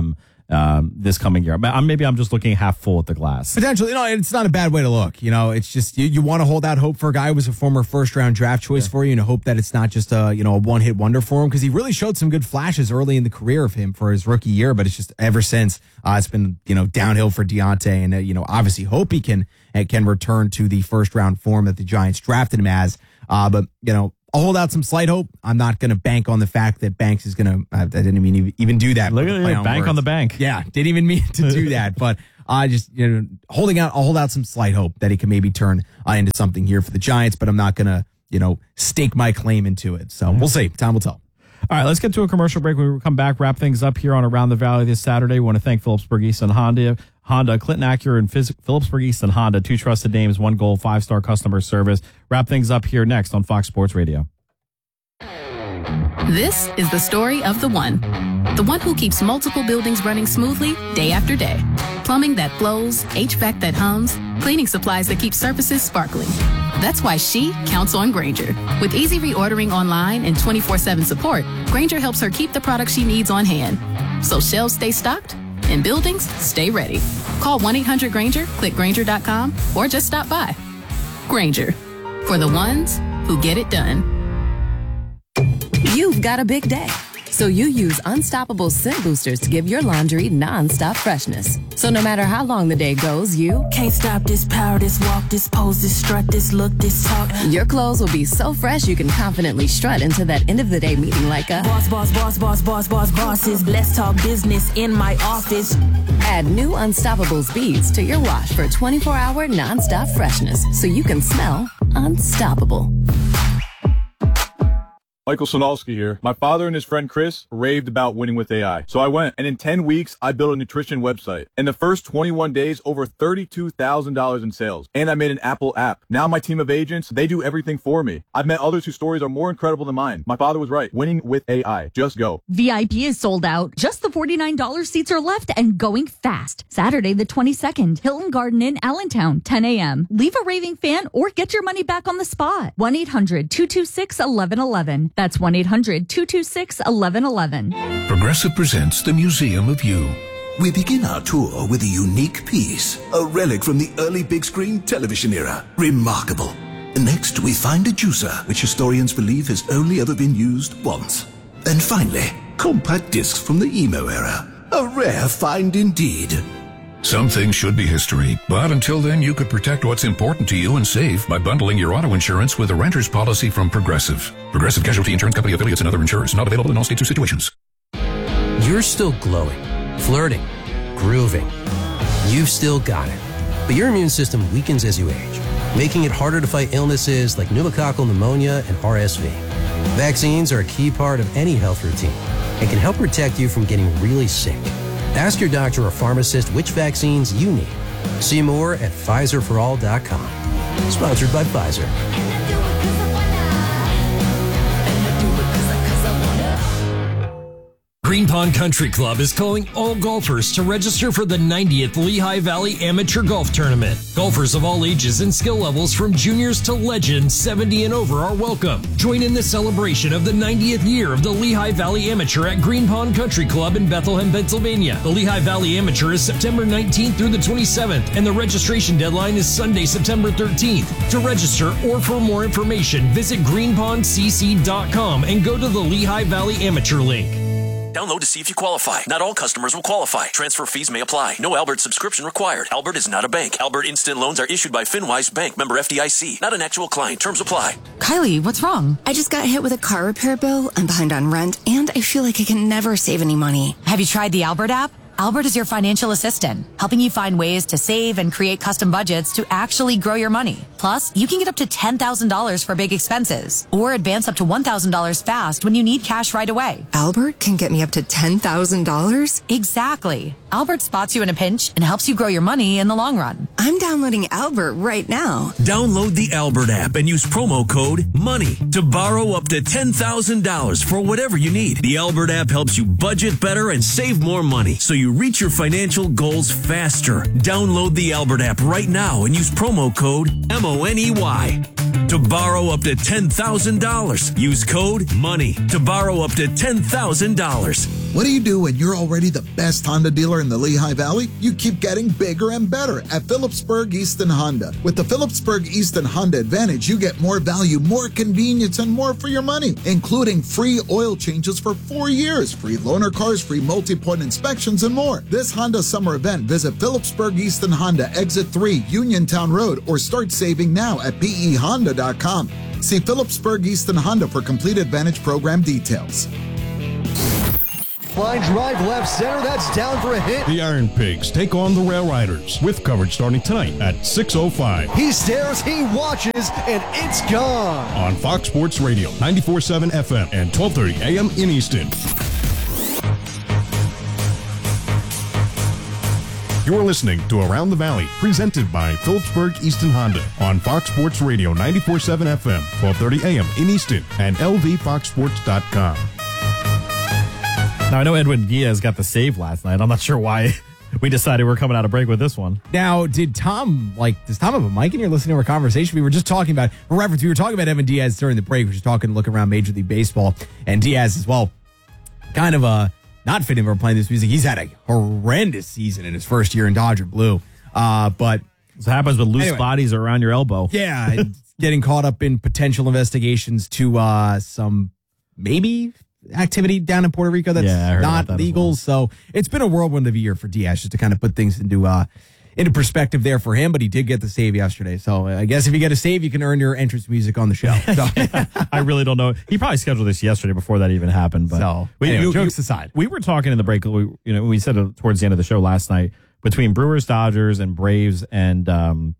um, this coming year. But I'm, maybe I'm just looking half full at the glass. Potentially, no, it's not a bad way to look. You know, it's just you, you want to hold out hope for a guy who was a former first round draft choice yeah. for you, and hope that it's not just a you know a one hit wonder for him, because he really showed some good flashes early in the career of him for his rookie year. But it's just ever since uh, it's been you know downhill for Deontay, and uh, you know obviously hope he can uh, can return to the first round form that the Giants drafted him as. Uh, but you know. I'll hold out some slight hope. I'm not going to bank on the fact that Banks is going to. I didn't mean even do that. Look at you, bank words. on the bank. Yeah, didn't even mean to do that. But I uh, just you know holding out. I'll hold out some slight hope that he can maybe turn uh, into something here for the Giants. But I'm not going to you know stake my claim into it. So mm-hmm. we'll see. Time will tell. All right, let's get to a commercial break. When we come back, wrap things up here on Around the Valley this Saturday. We want to thank Phillipsburg Easton Honda, Honda, Clinton Acura, and Phys- Phillipsburg Easton Honda. Two trusted names, one goal, five-star customer service. Wrap things up here next on Fox Sports Radio. This is the story of the one. The one who keeps multiple buildings running smoothly day after day. Plumbing that flows, H V A C that hums, cleaning supplies that keep surfaces sparkling. That's why she counts on Grainger. With easy reordering online and twenty-four seven support, Grainger helps her keep the products she needs on hand. So shelves stay stocked and buildings stay ready. Call one eight hundred Grainger, click Grainger dot com, or just stop by. Grainger, for the ones who get it done. You've got a big day, so you use Unstoppable Scent Boosters to give your laundry non-stop freshness. So no matter how long the day goes, you can't stop this power, this walk, this pose, this strut, this look, this talk. Your clothes will be so fresh you can confidently strut into that end of the day meeting like a boss, boss, boss, boss, boss, boss, bosses. Let's talk business in my office. Add new Unstoppables beads to your wash for twenty-four hour non-stop freshness, so you can smell unstoppable. Michael Sonalski here. My father and his friend Chris raved about winning with A I. So I went, and in ten weeks, I built a nutrition website. In the first twenty-one days, over thirty-two thousand dollars in sales. And I made an Apple app. Now my team of agents, they do everything for me. I've met others whose stories are more incredible than mine. My father was right. Winning with A I. Just go. V I P is sold out. Just the forty-nine dollars seats are left and going fast. Saturday the twenty-second, Hilton Garden Inn, Allentown, ten a.m. Leave a raving fan or get your money back on the spot. one eight hundred two two six one one one one. That's one eight hundred two two six one one one one. Progressive presents the Museum of You. We begin our tour with a unique piece, a relic from the early big screen television era. Remarkable. Next, we find a juicer, which historians believe has only ever been used once. And finally, compact discs from the emo era. A rare find indeed. Some things should be history, but until then, you could protect what's important to you and save by bundling your auto insurance with a renter's policy from Progressive. Progressive Casualty Insurance Company affiliates and other insurers. Not available in all states or situations. You're still glowing, flirting, grooving. You've still got it. But your immune system weakens as you age, making it harder to fight illnesses like pneumococcal pneumonia and R S V. Vaccines are a key part of any health routine and can help protect you from getting really sick. Ask your doctor or pharmacist which vaccines you need. See more at Pfizer for all dot com. Sponsored by Pfizer. Green Pond Country Club is calling all golfers to register for the ninetieth Lehigh Valley Amateur Golf Tournament. Golfers of all ages and skill levels from juniors to legends, seventy and over are welcome. Join in the celebration of the ninetieth year of the Lehigh Valley Amateur at Green Pond Country Club in Bethlehem, Pennsylvania. The Lehigh Valley Amateur is September nineteenth through the twenty-seventh, and the registration deadline is Sunday, September thirteenth. To register or for more information, visit green pond c c dot com and go to the Lehigh Valley Amateur link. Download to see if you qualify. Not all customers will qualify. Transfer fees may apply. No Albert subscription required. Albert is not a bank. Albert Instant Loans are issued by FinWise Bank, member F D I C. Not an actual client. Terms apply. Kylie, what's wrong? I just got hit with a car repair bill. I'm behind on rent, and I feel like I can never save any money. Have you tried the Albert app? Albert is your financial assistant, helping you find ways to save and create custom budgets to actually grow your money. Plus, you can get up to ten thousand dollars for big expenses or advance up to one thousand dollars fast when you need cash right away. Albert can get me up to ten thousand dollars? Exactly. Albert spots you in a pinch and helps you grow your money in the long run. I'm downloading Albert right now. Download the Albert app and use promo code MONEY to borrow up to ten thousand dollars for whatever you need. The Albert app helps you budget better and save more money, so you reach your financial goals faster. Download the Albert app right now and use promo code M O N E Y to borrow up to ten thousand dollars. Use code MONEY to borrow up to ten thousand dollars. What do you do when you're already the best Honda dealer in the Lehigh Valley? You keep getting bigger and better at Phillipsburg Easton Honda. With the Phillipsburg Easton Honda Advantage, you get more value, more convenience, and more for your money, including free oil changes for four years, free loaner cars, free multi-point inspections, and more. This Honda summer event, visit Phillipsburg Easton Honda, Exit three, Uniontown Road, or start saving now at P E Honda dot com. See Phillipsburg Easton Honda for complete Advantage program details. Line drive left center, that's down for a hit. The Iron Pigs take on the Rail Riders with coverage starting tonight at six oh five. He stares, he watches, and it's gone. On Fox Sports Radio, ninety-four point seven F M and twelve thirty A M in Easton. You're listening to Around the Valley, presented by Phillipsburg Easton Honda on Fox Sports Radio, ninety-four point seven F M, twelve thirty A M in Easton and L V fox sports dot com. Now, I know Edwin Diaz got the save last night. I'm not sure why we decided we were coming out of break with this one. Now, did Tom, like, does Tom have a mic in here listening to our conversation? We were just talking about, for reference, we were talking about Edwin Diaz during the break. We were just talking, looking around Major League Baseball. And Diaz as well, kind of uh, not fitting for playing this music. He's had a horrendous season in his first year in Dodger Blue. Uh, but this happens with loose anyway, bodies around your elbow. Yeah, getting caught up in potential investigations to uh, some maybe activity down in Puerto Rico that's yeah, not that legal. Well. So it's been a whirlwind of a year for Diaz, just to kind of put things into uh, into perspective there for him. But he did get the save yesterday. So I guess if you get a save, you can earn your entrance music on the show. So. I really don't know. He probably scheduled this yesterday before that even happened. But so, we, anyway, you, jokes you, aside, we were talking in the break. We, you know, we said it towards the end of the show last night between Brewers, Dodgers, and Braves and um,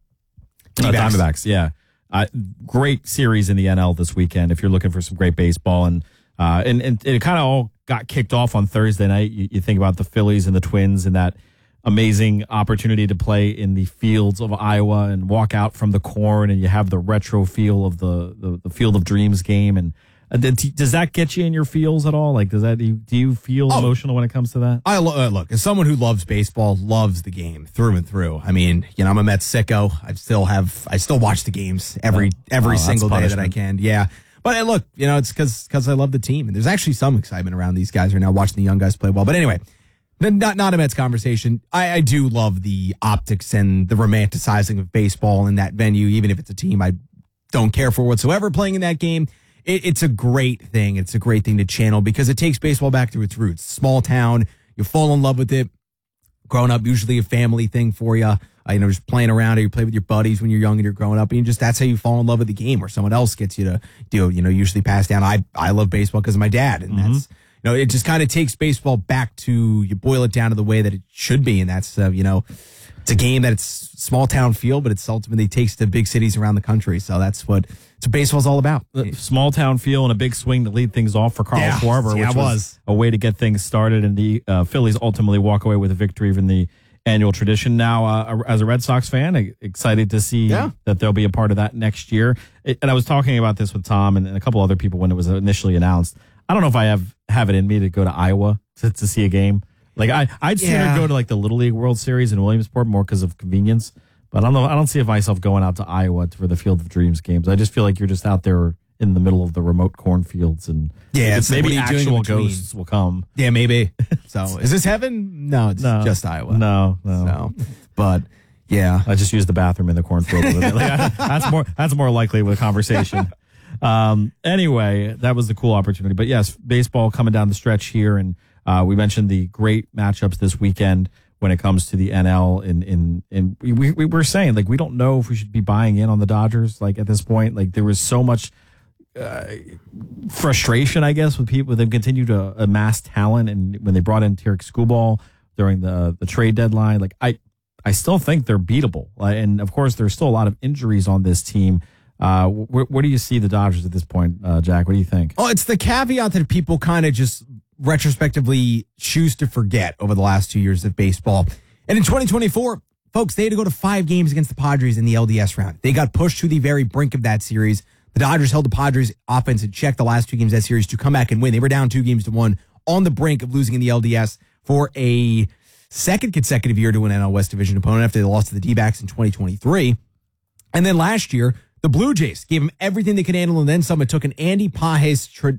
uh, Diamondbacks. Yeah, uh, great series in the N L this weekend. If you're looking for some great baseball and. Uh, and, and it kind of all got kicked off on Thursday night. You, you think about the Phillies and the Twins and that amazing opportunity to play in the fields of Iowa and walk out from the corn, and you have the retro feel of the, the, the Field of Dreams game. And uh, does that get you in your feels at all? Like, does that do you, do you feel oh, emotional when it comes to that? I lo- uh, look, as someone who loves baseball, loves the game through and through. I mean, you know, I'm a Mets sicko. I still have, I still watch the games every every oh, single day that I can. Yeah. But hey, look, you know, it's because because I love the team, and there's actually some excitement around these guys right now watching the young guys play well. But anyway, not not a Mets conversation. I, I do love the optics and the romanticizing of baseball in that venue, even if it's a team I don't care for whatsoever playing in that game. It, it's a great thing. It's a great thing to channel because it takes baseball back to its roots. Small town, you fall in love with it. Growing up, usually a family thing for you. Uh, you know, just playing around, or you play with your buddies when you're young and you're growing up, and you just that's how you fall in love with the game, or someone else gets you to do. You know, usually pass down. I I love baseball because of my dad, and mm-hmm. that's you know, it just kind of takes baseball back to you boil it down to the way that it should be, and that's uh, you know, it's a game that it's small town feel, but it's ultimately takes to big cities around the country. So that's what it's what baseball's all about. Small town feel and a big swing to lead things off for Carl yeah, Schwarber, yeah, which was. was a way to get things started, and the uh, Phillies ultimately walk away with a victory in the annual tradition. Now, uh, as a Red Sox fan, excited to see yeah. that they'll be a part of that next year. It, and I was talking about this with Tom and, and a couple other people when it was initially announced. I don't know if I have, have it in me to go to Iowa to, to see a game. Like I, I'd sooner yeah. go to like the Little League World Series in Williamsport more because of convenience. But I don't know. I don't see myself going out to Iowa for the Field of Dreams games. I just feel like you're just out there in the middle of the remote cornfields, and yeah, it's maybe like, actual ghosts will come. Yeah, maybe. So, is this heaven? No, it's no, just Iowa. No, no. So, but yeah, I just used the bathroom in the cornfield. Like, that's more. That's more likely with a conversation. um. Anyway, that was the cool opportunity. But yes, baseball coming down the stretch here, and uh, we mentioned the great matchups this weekend when it comes to the N L. In in in we we were saying like we don't know if we should be buying in on the Dodgers. Like at this point, like there was so much. Uh, frustration, I guess, with people. They've continued to amass talent, and when they brought in Tarek Skubal during the the trade deadline, like I, I still think they're beatable. Uh, and of course, there's still a lot of injuries on this team. Uh, where, where do you see the Dodgers at this point, uh, Jack? What do you think? Oh, it's the caveat that people kind of just retrospectively choose to forget over the last two years of baseball. And in twenty twenty-four, folks, they had to go to five games against the Padres in the L D S round. They got pushed to the very brink of that series. The Dodgers held the Padres offense in check the last two games of that series to come back and win. They were down two games to one on the brink of losing in the L D S for a second consecutive year to an N L West Division opponent after they lost to the D-backs in twenty twenty-three. And then last year, the Blue Jays gave them everything they could handle, and then some. It took an Andy Pages tra- uh,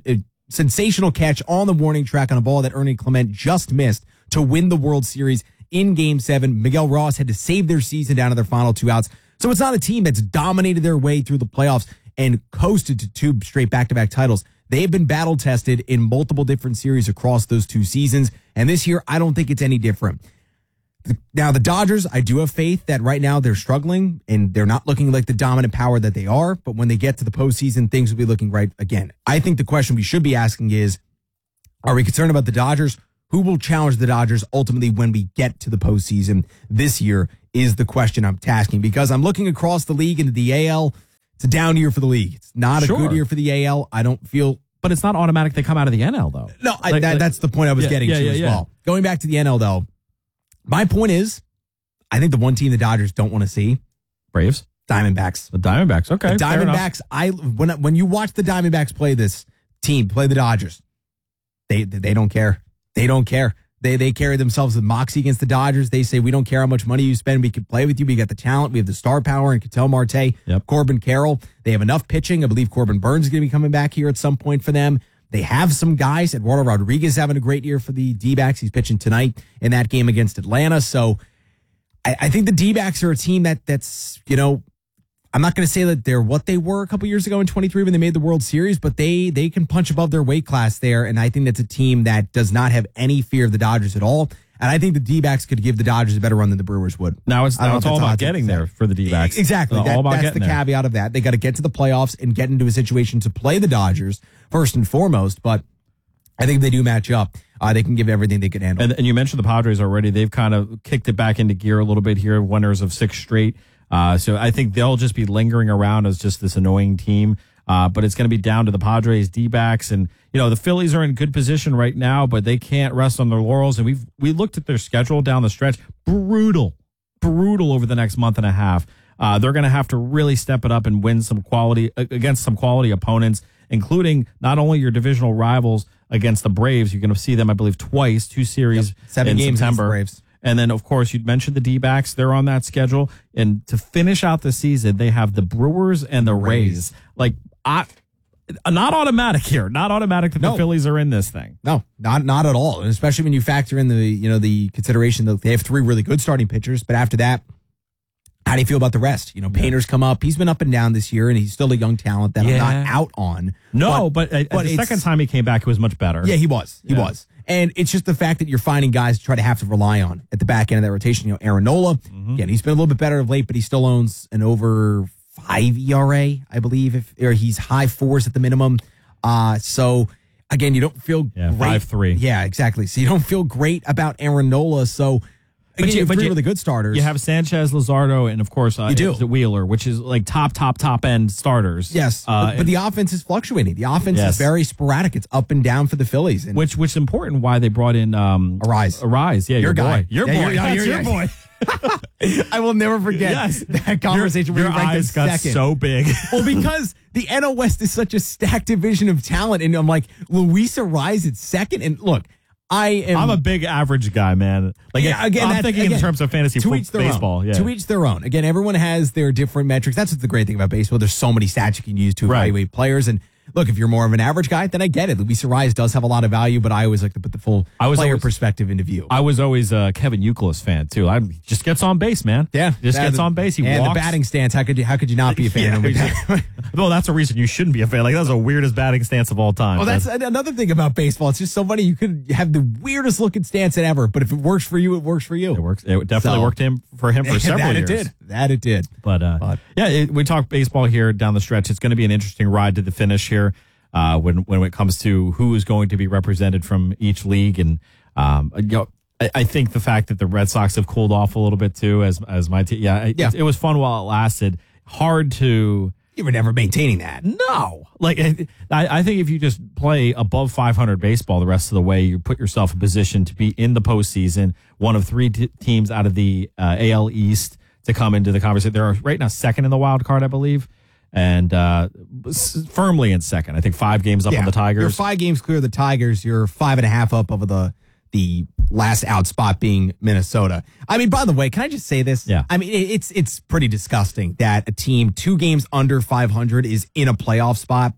sensational catch on the warning track on a ball that Ernie Clement just missed to win the World Series in Game seven. Miguel Ross had to save their season down to their final two outs. So it's not a team that's dominated their way through the playoffs and coasted to two straight back-to-back titles. They've been battle-tested in multiple different series across those two seasons. And this year, I don't think it's any different. Now, the Dodgers, I do have faith that right now they're struggling and they're not looking like the dominant power that they are. But when they get to the postseason, things will be looking right again. I think the question we should be asking is, are we concerned about the Dodgers? Who will challenge the Dodgers ultimately when we get to the postseason this year is the question I'm tasking, because I'm looking across the league into the A L. It's a down year for the league. It's not a Sure. good year for the A L. I don't feel... But it's not automatic they come out of the N L, though. No, I, Like- that, like- that's the point I was Yeah, getting yeah, to yeah, as yeah. well. Going back to the N L, though, my point is, I think the one team the Dodgers don't want to see, Braves, Diamondbacks. The Diamondbacks, okay. The fair enough. Diamondbacks, I when when you watch the Diamondbacks play this team, play the Dodgers, they they don't care. They don't care. They they carry themselves with moxie against the Dodgers. They say, we don't care how much money you spend. We can play with you. We got the talent. We have the star power and Ketel Marte, Yep. Corbin Carroll. They have enough pitching. I believe Corbin Burns is going to be coming back here at some point for them. They have some guys. Eduardo Rodriguez having a great year for the D-backs. He's pitching tonight in that game against Atlanta. So I, I think the D-backs are a team that that's, you know, I'm not going to say that they're what they were a couple years ago in twenty-three when they made the World Series, but they they can punch above their weight class there. And I think that's a team that does not have any fear of the Dodgers at all. And I think the D-backs could give the Dodgers a better run than the Brewers would. Now it's, I don't now know it's if all that's about hot take getting to say. there for the D-backs. Exactly. It's That- all about that's getting the there. caveat of that. They got to get to the playoffs and get into a situation to play the Dodgers first and foremost. But I think they do match up. Uh, they can give everything they can handle. And, and you mentioned the Padres already. They've kind of kicked it back into gear a little bit here, winners of six straight. Uh, so I think they'll just be lingering around as just this annoying team. Uh, but it's going to be down to the Padres, D-backs, and you know the Phillies are in good position right now, but they can't rest on their laurels. And we've we looked at their schedule down the stretch, brutal, brutal over the next month and a half. Uh, they're going to have to really step it up and win some quality against some quality opponents, including not only your divisional rivals against the Braves. You're going to see them, I believe, twice, two series Yep. Seven in games against the September. Braves. And then, of course, you'd mentioned the D-backs. They're on that schedule. And to finish out the season, they have the Brewers and the Rays. Like, I, not automatic here. Not automatic that No. the Phillies are in this thing. No, not not at all. And especially when you factor in the you know the consideration that they have three really good starting pitchers, but after that, how do you feel about the rest? You know, Painter's come up. He's been up and down this year, and he's still a young talent that Yeah. I'm not out on. No, but, but, but the it's- second time he came back, it was much better. Yeah, he was. He Yeah. was. And it's just the fact that you're finding guys to try to have to rely on at the back end of that rotation. You know, Aaron Nola, Mm-hmm. again, he's been a little bit better of late, but he still owns an over five E R A, I believe, if or he's high fours at the minimum. Uh, so again, you don't feel Yeah, great. five three. Yeah, exactly. So you don't feel great about Aaron Nola. So again, you, have three really good starters. You have Sanchez, Luzardo, and of course, uh, You do. is it Wheeler, which is like top, top, top end starters. Yes, Uh, but, but the offense is fluctuating. The offense Yes. is very sporadic. It's up and down for the Phillies. And Which which is important why they brought in um Arise. Arise, yeah, Your your, guy. boy. Your Yeah, boy. your- That's your- your your- boy. I will never forget Yes. that conversation Your, where your you ranked eyes us got second. so big. Well, because the N L West is such a stacked division of talent, and I'm like, Luis Arise at second, and look, I am. I'm a big average guy, man. Like Yeah, again, I'm that's- thinking again, in terms of fantasy to fo- each their baseball. own. Yeah. To each their own. Again, everyone has their different metrics. That's what's the great thing about baseball. There's so many stats you can use to Right. evaluate players. And look, if you're more of an average guy, then I get it. Luis Arise does have a lot of value, but I always like to put the full I was player always- perspective into view. I was always a Kevin Youkilis fan too. I just gets on base, man. Yeah, just that- gets on base. He and walks. the batting stance. How could you? How could you not be a fan Yeah, of him? exactly. Well, that's a reason you shouldn't be a fan. Like that's the weirdest batting stance of all time. Well, that's another thing about baseball. It's just so funny. You could have the weirdest looking stance ever, but if it works for you, it works for you. It works. It definitely So- worked him for him for several that years. it did. That it did. But, uh, But- yeah, it, we talk baseball here down the stretch. It's going to be an interesting ride to the finish here uh, when when it comes to who is going to be represented from each league. And um, you know, I, I think the fact that the Red Sox have cooled off a little bit too, as as my team. Yeah, it, Yeah. it was fun while it lasted. Hard to. You were never maintaining that. No, like I, I think if you just play above five hundred baseball the rest of the way, you put yourself in position to be in the postseason. One of three t- teams out of the uh, A L East to come into the conversation. They're right now second in the wild card, I believe, and uh, s- firmly in second. I think five games up Yeah. on the Tigers. You're five games clear of the Tigers. You're five and a half up over the the last out spot being Minnesota. I mean, by the way, can I just say this? Yeah. I mean, it- it's it's pretty disgusting that a team two games under five hundred is in a playoff spot.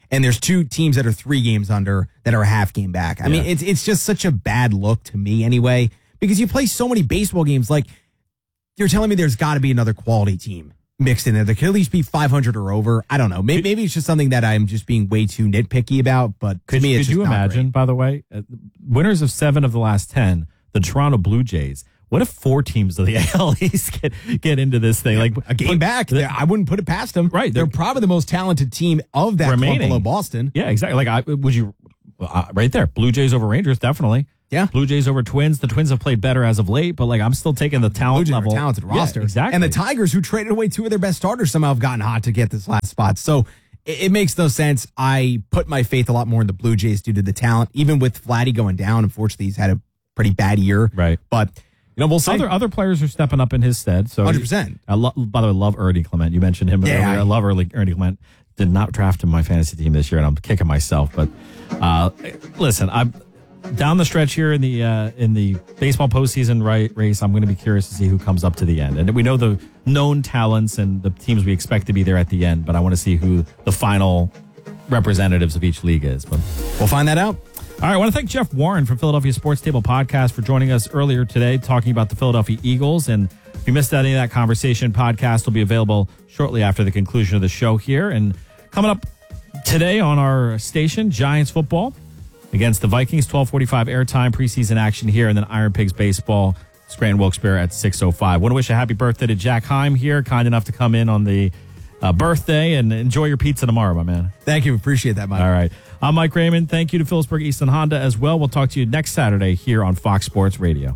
and there's two teams that are three games under that are a half game back. I Yeah. mean, it's it's just such a bad look to me anyway, because you play so many baseball games. Like, you're telling me there's got to be another quality team mixed in there. There could at least be five hundred or over. I don't know. Maybe, maybe it's just something that I'm just being way too nitpicky about, but Could, to me, it's could just you not imagine, great. by the way, uh, winners of seven of the last ten, the Toronto Blue Jays. What if four teams of the A L East get, get into this thing? Like A game back, the- I wouldn't put it past them. Right. They're They're- probably the most talented team of that club Remaining. below Boston. Yeah, exactly. Like, I would you, uh, right there, Blue Jays over Rangers, definitely. Yeah. Blue Jays over Twins. The Twins have played better as of late, but like I'm still taking the Blue talent Jays are a level. talented Yeah, roster. exactly. And the Tigers, who traded away two of their best starters, somehow have gotten hot to get this last spot. So it, it makes no sense. I put my faith a lot more in the Blue Jays due to the talent. Even with Vladdy going down, unfortunately, he's had a pretty bad year. Right. But, you know, we'll see. Other other players are stepping up in his stead. So one hundred percent. I lo- by the way, love Ernie Clement. You mentioned him Yeah, earlier. I- I love Ernie, Ernie Clement. Did not draft him in my fantasy team this year, and I'm kicking myself. But uh, listen, I'm down the stretch here in the uh, in the baseball postseason right, race. I'm going to be curious to see who comes up to the end, and we know the known talents and the teams we expect to be there at the end. But I want to see who the final representatives of each league is. But we'll find that out. All right, I want to thank Jeff Warren from Philadelphia Sports Table Podcast for joining us earlier today, talking about the Philadelphia Eagles. And if you missed any of that conversation, podcast will be available shortly after the conclusion of the show here. And coming up today on our station, Giants football against the Vikings, twelve forty-five airtime, preseason action here, and then Iron Pigs baseball, Scranton Wilkes-Barre at six oh five. Want to wish a happy birthday to Jack Heim here, kind enough to come in on the uh, birthday, and enjoy your pizza tomorrow, my man. Thank you. Appreciate that, Mike. All right. I'm Mike Raymond. Thank you to Phillipsburg Easton Honda as well. We'll talk to you next Saturday here on Fox Sports Radio.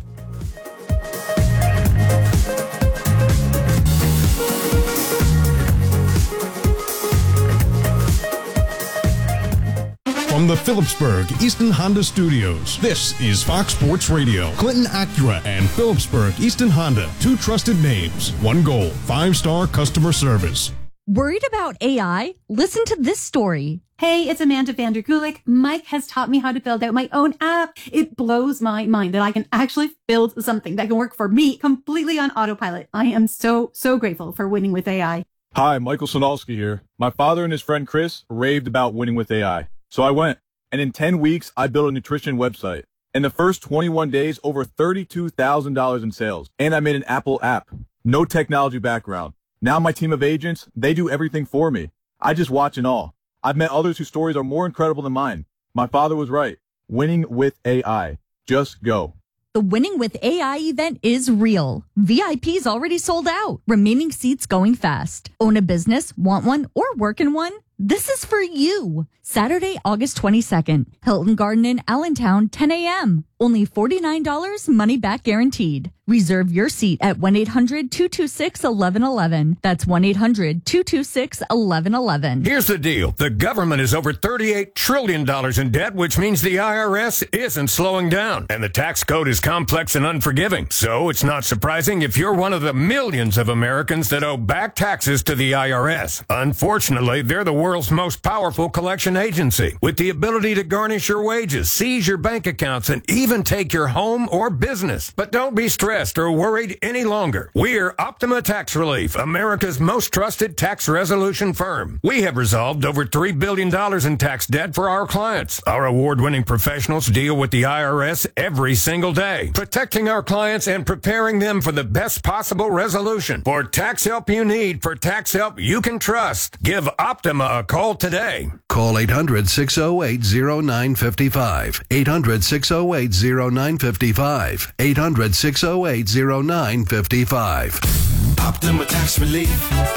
From the Phillipsburg Easton Honda Studios, this is Fox Sports Radio. Clinton Acura and Phillipsburg Easton Honda, two trusted names, one goal, five-star customer service. Worried about A I? Listen to this story. Hey, it's Amanda Vandergulik. Mike has taught me how to build out my own app. It blows my mind that I can actually build something that can work for me completely on autopilot. I am so, so grateful for winning with A I. Hi, Michael Sonalski here. My father and his friend Chris raved about winning with A I. So I went, and in ten weeks, I built a nutrition website. In the first twenty-one days, over thirty-two thousand dollars in sales. And I made an Apple app. No technology background. Now my team of agents, they do everything for me. I just watch and all. I've met others whose stories are more incredible than mine. My father was right. Winning with A I. Just go. The Winning with A I event is real. V I P's already sold out. Remaining seats going fast. Own a business, want one, or work in one? This is for you. Saturday, August twenty-second. Hilton Garden in Allentown, ten a.m. Only forty-nine dollars, money back guaranteed. Reserve your seat at one eight hundred two two six one one one one. That's one eight hundred two two six one one one one. Here's the deal. The government is over thirty-eight trillion dollars in debt, which means the I R S isn't slowing down. And the tax code is complex and unforgiving. So it's not surprising if you're one of the millions of Americans that owe back taxes to the I R S. Unfortunately, they're the world's most powerful collection agency, with the ability to garnish your wages, seize your bank accounts, and even take your home or business. But don't be stressed or worried any longer. We're Optima Tax Relief, America's most trusted tax resolution firm. We have resolved over three billion dollars in tax debt for our clients. Our award-winning professionals deal with the I R S every single day, protecting our clients and preparing them for the best possible resolution. For tax help you need, for tax help you can trust, give Optima a call today. Call eight hundred six oh eight oh nine five five. eight hundred six oh eight oh nine five five. eight hundred six oh eight oh nine five five. Optima Tax Relief.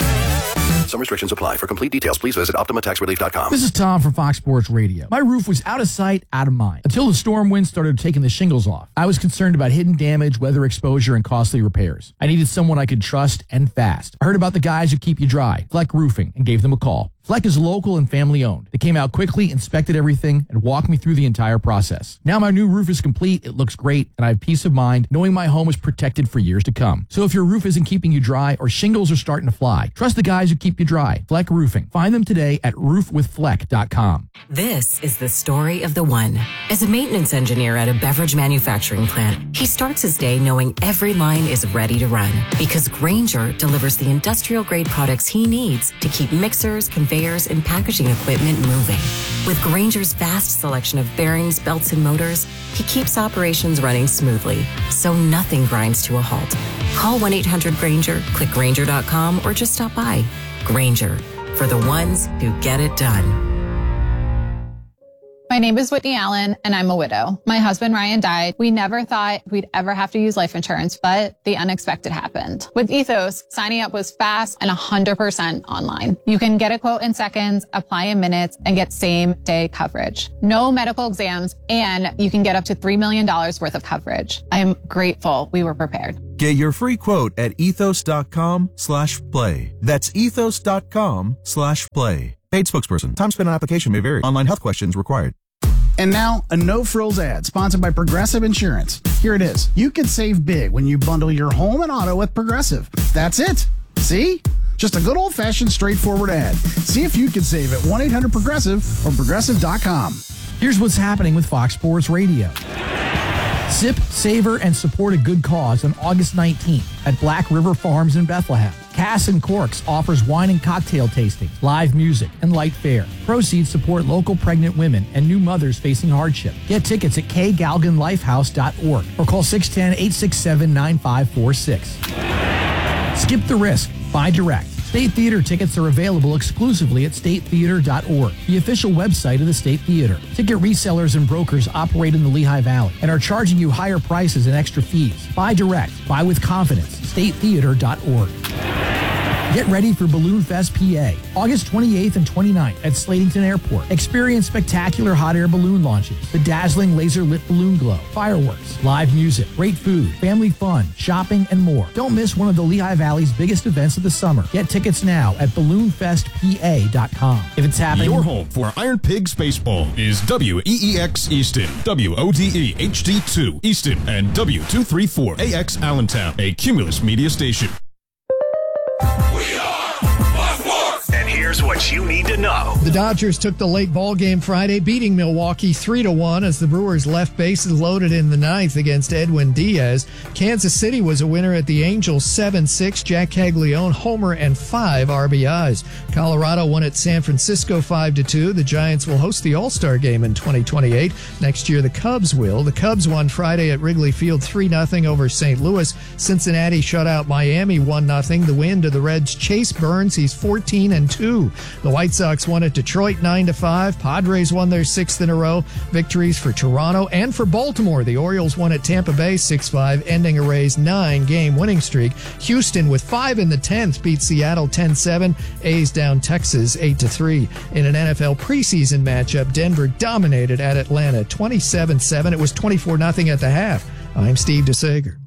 Some restrictions apply. For complete details, please visit optima tax relief dot com. This is Tom from Fox Sports Radio. My roof was out of sight, out of mind, until the storm winds started taking the shingles off. I was concerned about hidden damage, weather exposure, and costly repairs. I needed someone I could trust and fast. I heard about the guys who keep you dry, Fleck Roofing, and gave them a call. Fleck is local and family owned. They came out quickly, inspected everything, and walked me through the entire process. Now my new roof is complete, it looks great, and I have peace of mind knowing my home is protected for years to come. So if your roof isn't keeping you dry or shingles are starting to fly, trust the guys who keep you dry. Fleck Roofing. Find them today at roof with fleck dot com. This is the story of the one. As a maintenance engineer at a beverage manufacturing plant, he starts his day knowing every line is ready to run because Grainger delivers the industrial grade products he needs to keep mixers, conveyors, conveyors, and packaging equipment moving. With Grainger's vast selection of bearings, belts, and motors, he keeps operations running smoothly, so nothing grinds to a halt. Call one eight hundred Grainger, click Grainger dot com, or just stop by. Grainger, for the ones who get it done. My name is Whitney Allen, and I'm a widow. My husband, Ryan, died. We never thought we'd ever have to use life insurance, but the unexpected happened. With Ethos, signing up was fast and one hundred percent online. You can get a quote in seconds, apply in minutes, and get same-day coverage. No medical exams, and you can get up to three million dollars worth of coverage. I am grateful we were prepared. Get your free quote at ethos.com slash play. That's ethos.com slash play. Paid spokesperson. Time spent on application may vary. Online health questions required. And now, a no-frills ad sponsored by Progressive Insurance. Here it is. You can save big when you bundle your home and auto with Progressive. That's it. See? Just a good old-fashioned, straightforward ad. See if you can save at one eight hundred progressive or progressive dot com. Here's what's happening with Fox Sports Radio. Sip, savor, and support a good cause on August nineteenth at Black River Farms in Bethlehem. Cass and Corks offers wine and cocktail tastings, live music, and light fare. Proceeds support local pregnant women and new mothers facing hardship. Get tickets at k galgan lifehouse dot org or call six one zero, eight six seven, nine five four six. Skip the risk. Buy direct. State Theater tickets are available exclusively at state theater dot org, the official website of the State Theater. Ticket resellers and brokers operate in the Lehigh Valley and are charging you higher prices and extra fees. Buy direct. Buy with confidence. state theater dot org. Get ready for Balloon Fest P A, August twenty-eighth and twenty-ninth at Slatington Airport. Experience spectacular hot air balloon launches, the dazzling laser-lit balloon glow, fireworks, live music, great food, family fun, shopping, and more. Don't miss one of the Lehigh Valley's biggest events of the summer. Get tickets now at balloon fest p a dot com. If it's happening... Your home for Iron Pig Spaceball is W E E X Easton, W O D E H D two Easton, and W two thirty-four A X Allentown, a Cumulus media station. And here's what you need to know. The Dodgers took the late ball game Friday, beating Milwaukee three to one as the Brewers left bases loaded in the ninth against Edwin Diaz. Kansas City was a winner at the Angels seven six. Jack Caglione, homer, and five R B Is. Colorado won at San Francisco five to two. The Giants will host the All-Star game in twenty twenty-eight. Next year, the Cubs will. The Cubs won Friday at Wrigley Field three nothing over Saint Louis. Cincinnati shut out Miami one nothing. The win to the Reds' Chase Burns. He's fourteen and two. The White Sox won at Detroit nine to five. Padres won their sixth in a row. Victories for Toronto and for Baltimore. The Orioles won at Tampa Bay six five, ending a Rays nine-game winning streak. Houston, with five in the tenth, beat Seattle ten seven. A's down Texas eight to three. In an N F L preseason matchup, Denver dominated at Atlanta twenty-seven seven. It was twenty-four nothing at the half. I'm Steve DeSager.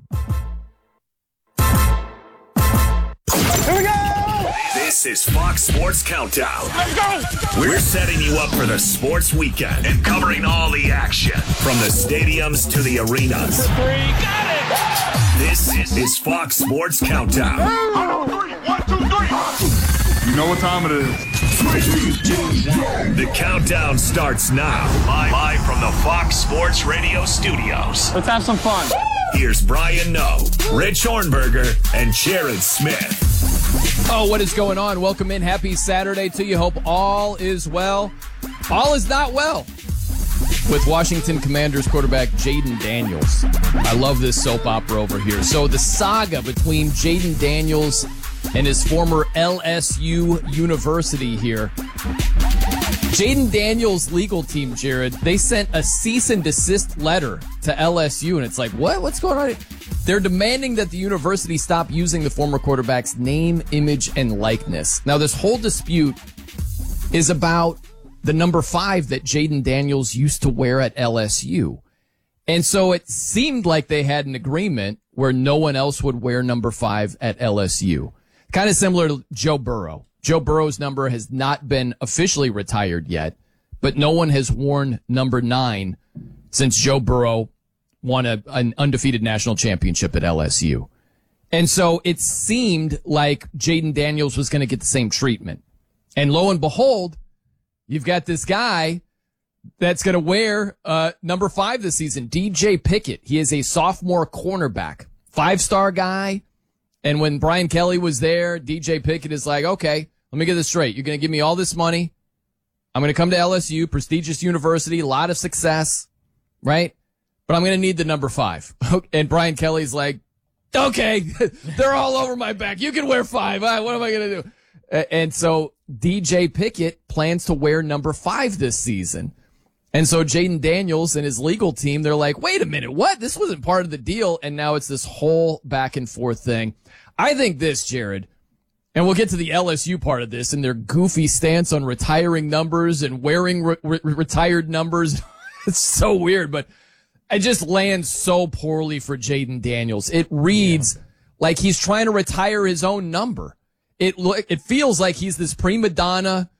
This is Fox Sports Countdown. Let's go! We're setting you up for the sports weekend and covering all the action from the stadiums to the arenas. For three, got it! This is Fox Sports Countdown. One, two, three. You know what time it is. The countdown starts now. Live, live from the Fox Sports Radio studios. Let's have some fun. Here's Brian Noe, Rich Hornberger, and Jared Smith. Oh, what is going on? Welcome in. Happy Saturday to you. Hope all is well. All is not well with Washington Commanders quarterback Jayden Daniels. I love this soap opera over here. So the saga between Jayden Daniels and his former L S U university here. Jayden Daniels' legal team, Jared, they sent a cease and desist letter to L S U, and it's like, what? What's going on? They're demanding that the university stop using the former quarterback's name, image, and likeness. Now, this whole dispute is about the number five that Jayden Daniels used to wear at L S U. And so it seemed like they had an agreement where no one else would wear number five at L S U. Kind of similar to Joe Burrow. Joe Burrow's number has not been officially retired yet, but no one has worn number nine since Joe Burrow won a, an undefeated national championship at L S U. And so it seemed like Jayden Daniels was going to get the same treatment. And lo and behold, you've got this guy that's going to wear uh, number five this season, D J Pickett. He is a sophomore cornerback, five-star guy. And when Brian Kelly was there, D J Pickett is like, okay, let me get this straight. You're going to give me all this money. I'm going to come to L S U, prestigious university, a lot of success, right? But I'm going to need the number five. And Brian Kelly's like, okay, they're all over my back. You can wear five. What am I going to do? And so D J Pickett plans to wear number five this season. And so Jaden Daniels and his legal team, they're like, wait a minute, what? This wasn't part of the deal. And now it's this whole back and forth thing. I think this, Jared, and we'll get to the L S U part of this and their goofy stance on retiring numbers and wearing re- re- retired numbers. It's so weird, but it just lands so poorly for Jaden Daniels. It reads yeah. like he's trying to retire his own number. It it feels like he's this prima donna